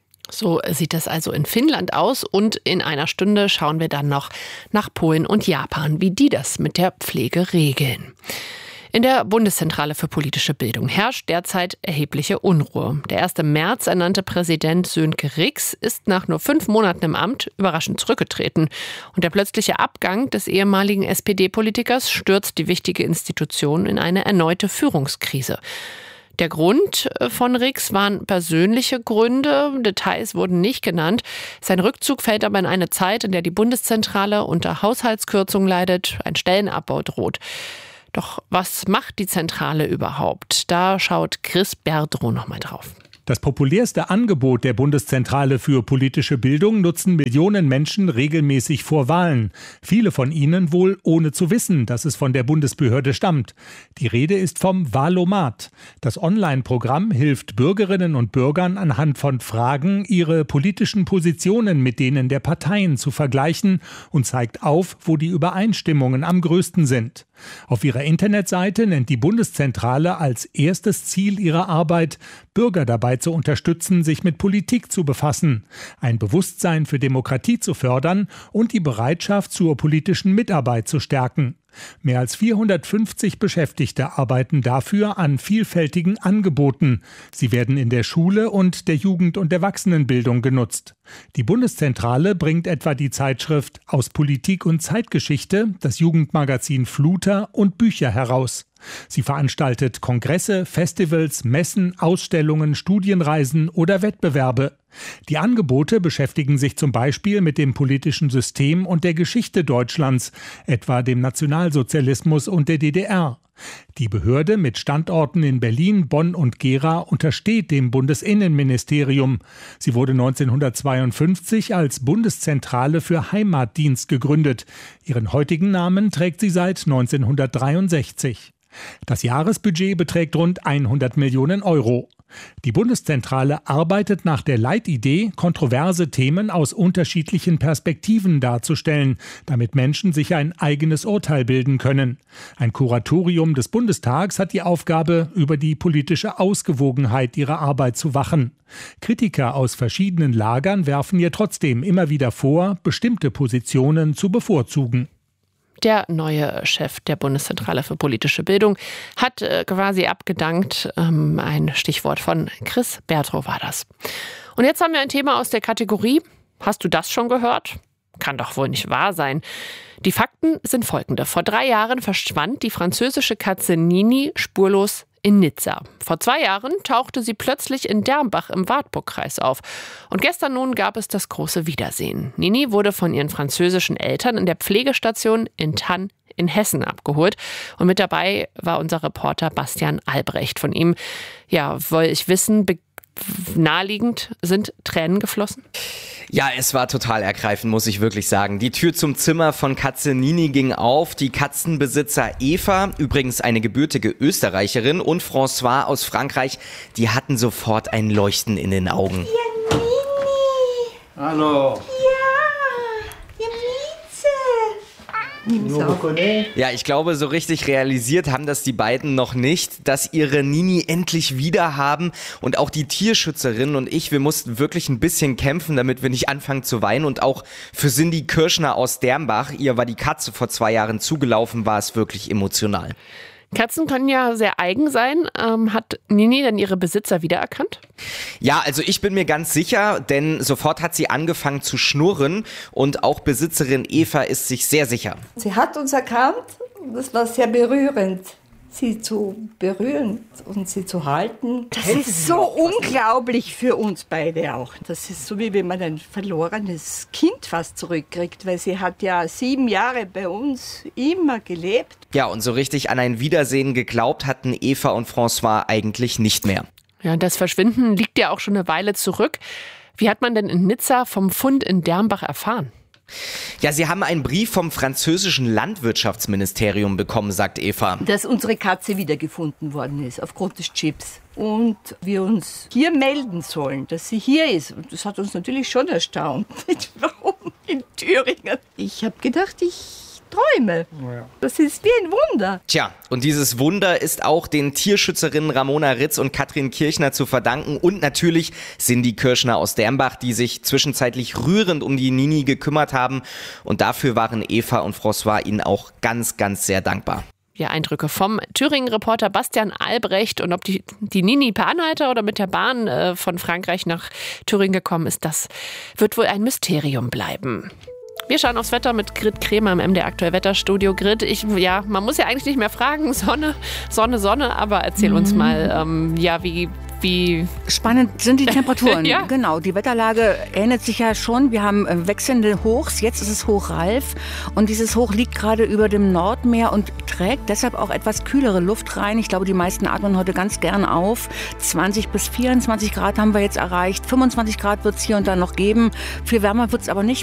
So sieht es also in Finnland aus und in einer Stunde schauen wir dann noch nach Polen und Japan, wie die das mit der Pflege regeln. In der Bundeszentrale für politische Bildung herrscht derzeit erhebliche Unruhe. Der erst im März ernannte Präsident Sönke Rix ist nach nur fünf Monaten im Amt überraschend zurückgetreten. Und der plötzliche Abgang des ehemaligen S P D-Politikers stürzt die wichtige Institution in eine erneute Führungskrise. Der Grund von Rix waren persönliche Gründe, Details wurden nicht genannt. Sein Rückzug fällt aber in eine Zeit, in der die Bundeszentrale unter Haushaltskürzungen leidet, ein Stellenabbau droht. Doch was macht die Zentrale überhaupt? Da schaut Chris Berdrow noch mal drauf. Das populärste Angebot der Bundeszentrale für politische Bildung nutzen Millionen Menschen regelmäßig vor Wahlen. Viele von ihnen wohl ohne zu wissen, dass es von der Bundesbehörde stammt. Die Rede ist vom Wahlomat. Das Online-Programm hilft Bürgerinnen und Bürgern anhand von Fragen, ihre politischen Positionen mit denen der Parteien zu vergleichen und zeigt auf, wo die Übereinstimmungen am größten sind. Auf ihrer Internetseite nennt die Bundeszentrale als erstes Ziel ihrer Arbeit, Bürger dabei zu unterstützen, sich mit Politik zu befassen, ein Bewusstsein für Demokratie zu fördern und die Bereitschaft zur politischen Mitarbeit zu stärken. Mehr als vierhundertfünfzig Beschäftigte arbeiten dafür an vielfältigen Angeboten. Sie werden in der Schule und der Jugend- und Erwachsenenbildung genutzt. Die Bundeszentrale bringt etwa die Zeitschrift Aus Politik und Zeitgeschichte, das Jugendmagazin Fluter und Bücher heraus. Sie veranstaltet Kongresse, Festivals, Messen, Ausstellungen, Studienreisen oder Wettbewerbe. Die Angebote beschäftigen sich zum Beispiel mit dem politischen System und der Geschichte Deutschlands, etwa dem Nationalsozialismus und der D D R. Die Behörde mit Standorten in Berlin, Bonn und Gera untersteht dem Bundesinnenministerium. Sie wurde neunzehnhundertzweiundfünfzig als Bundeszentrale für Heimatdienst gegründet. Ihren heutigen Namen trägt sie seit neunzehnhundertdreiundsechzig. Das Jahresbudget beträgt rund hundert Millionen Euro. Die Bundeszentrale arbeitet nach der Leitidee, kontroverse Themen aus unterschiedlichen Perspektiven darzustellen, damit Menschen sich ein eigenes Urteil bilden können. Ein Kuratorium des Bundestags hat die Aufgabe, über die politische Ausgewogenheit ihrer Arbeit zu wachen. Kritiker aus verschiedenen Lagern werfen ihr trotzdem immer wieder vor, bestimmte Positionen zu bevorzugen. Der neue Chef der Bundeszentrale für politische Bildung hat äh, quasi abgedankt. Ähm, ein Stichwort von Chris Berdrow war das. Und jetzt haben wir ein Thema aus der Kategorie: Hast du das schon gehört? Kann doch wohl nicht wahr sein. Die Fakten sind folgende. Vor drei Jahren verschwand die französische Katze Nini spurlos in Nizza. Vor zwei Jahren tauchte sie plötzlich in Dermbach im Wartburgkreis auf. Und gestern nun gab es das große Wiedersehen. Nini wurde von ihren französischen Eltern in der Pflegestation in Thann in Hessen abgeholt. Und mit dabei war unser Reporter Bastian Albrecht. Von ihm, ja, wollte ich wissen, be- naheliegend, sind Tränen geflossen? Ja, es war total ergreifend, muss ich wirklich sagen. Die Tür zum Zimmer von Katze Nini ging auf. Die Katzenbesitzer Eva, übrigens eine gebürtige Österreicherin, und François aus Frankreich, die hatten sofort ein Leuchten in den Augen. Ja, Nini. Hallo. Ja, ich glaube, so richtig realisiert haben das die beiden noch nicht, dass ihre Nini endlich wieder haben. Und auch die Tierschützerin und ich, wir mussten wirklich ein bisschen kämpfen, damit wir nicht anfangen zu weinen. Und auch für Cindy Kirschner aus Dermbach, ihr war die Katze vor zwei Jahren zugelaufen, war es wirklich emotional. Katzen können ja sehr eigen sein. Ähm, hat Nini denn ihre Besitzer wiedererkannt? Ja, also ich bin mir ganz sicher, denn sofort hat sie angefangen zu schnurren und auch Besitzerin Eva ist sich sehr sicher. Sie hat uns erkannt und das war sehr berührend, sie zu berühren und sie zu halten. Das ist so unglaublich für uns beide auch. Das ist so, wie wenn man ein verlorenes Kind fast zurückkriegt, weil sie hat ja sieben Jahre bei uns immer gelebt. Ja, und so richtig an ein Wiedersehen geglaubt hatten Eva und François eigentlich nicht mehr. Ja, das Verschwinden liegt ja auch schon eine Weile zurück. Wie hat man denn in Nizza vom Fund in Dermbach erfahren? Ja, sie haben einen Brief vom französischen Landwirtschaftsministerium bekommen, sagt Eva. Dass unsere Katze wiedergefunden worden ist, aufgrund des Chips. Und wir uns hier melden sollen, dass sie hier ist. Und das hat uns natürlich schon erstaunt. Warum in Thüringen. Ich habe gedacht, ich träume. Das ist wie ein Wunder. Tja, und dieses Wunder ist auch den Tierschützerinnen Ramona Ritz und Katrin Kirchner zu verdanken und natürlich Cindy Kirschner aus Dernbach, die sich zwischenzeitlich rührend um die Nini gekümmert haben. Und dafür waren Eva und François ihnen auch ganz, ganz sehr dankbar. Ja, Eindrücke vom Thüringen-Reporter Bastian Albrecht. Und ob die, die Nini per Anhalter oder mit der Bahn äh, von Frankreich nach Thüringen gekommen ist, das wird wohl ein Mysterium bleiben. Wir schauen aufs Wetter mit Grit Kremer im M D R Aktuell Wetterstudio. Grit, ich, ja, man muss ja eigentlich nicht mehr fragen, Sonne, Sonne, Sonne, aber erzähl uns Mhm. mal, ähm, ja, wie... Wie spannend sind die Temperaturen. Ja. Genau, die Wetterlage ändert sich ja schon. Wir haben äh, wechselnde Hochs. Jetzt ist es Hoch Ralf und dieses Hoch liegt gerade über dem Nordmeer und trägt deshalb auch etwas kühlere Luft rein. Ich glaube, die meisten atmen heute ganz gern auf. zwanzig bis vierundzwanzig Grad haben wir jetzt erreicht. fünfundzwanzig Grad wird es hier und da noch geben. Viel wärmer wird es aber nicht.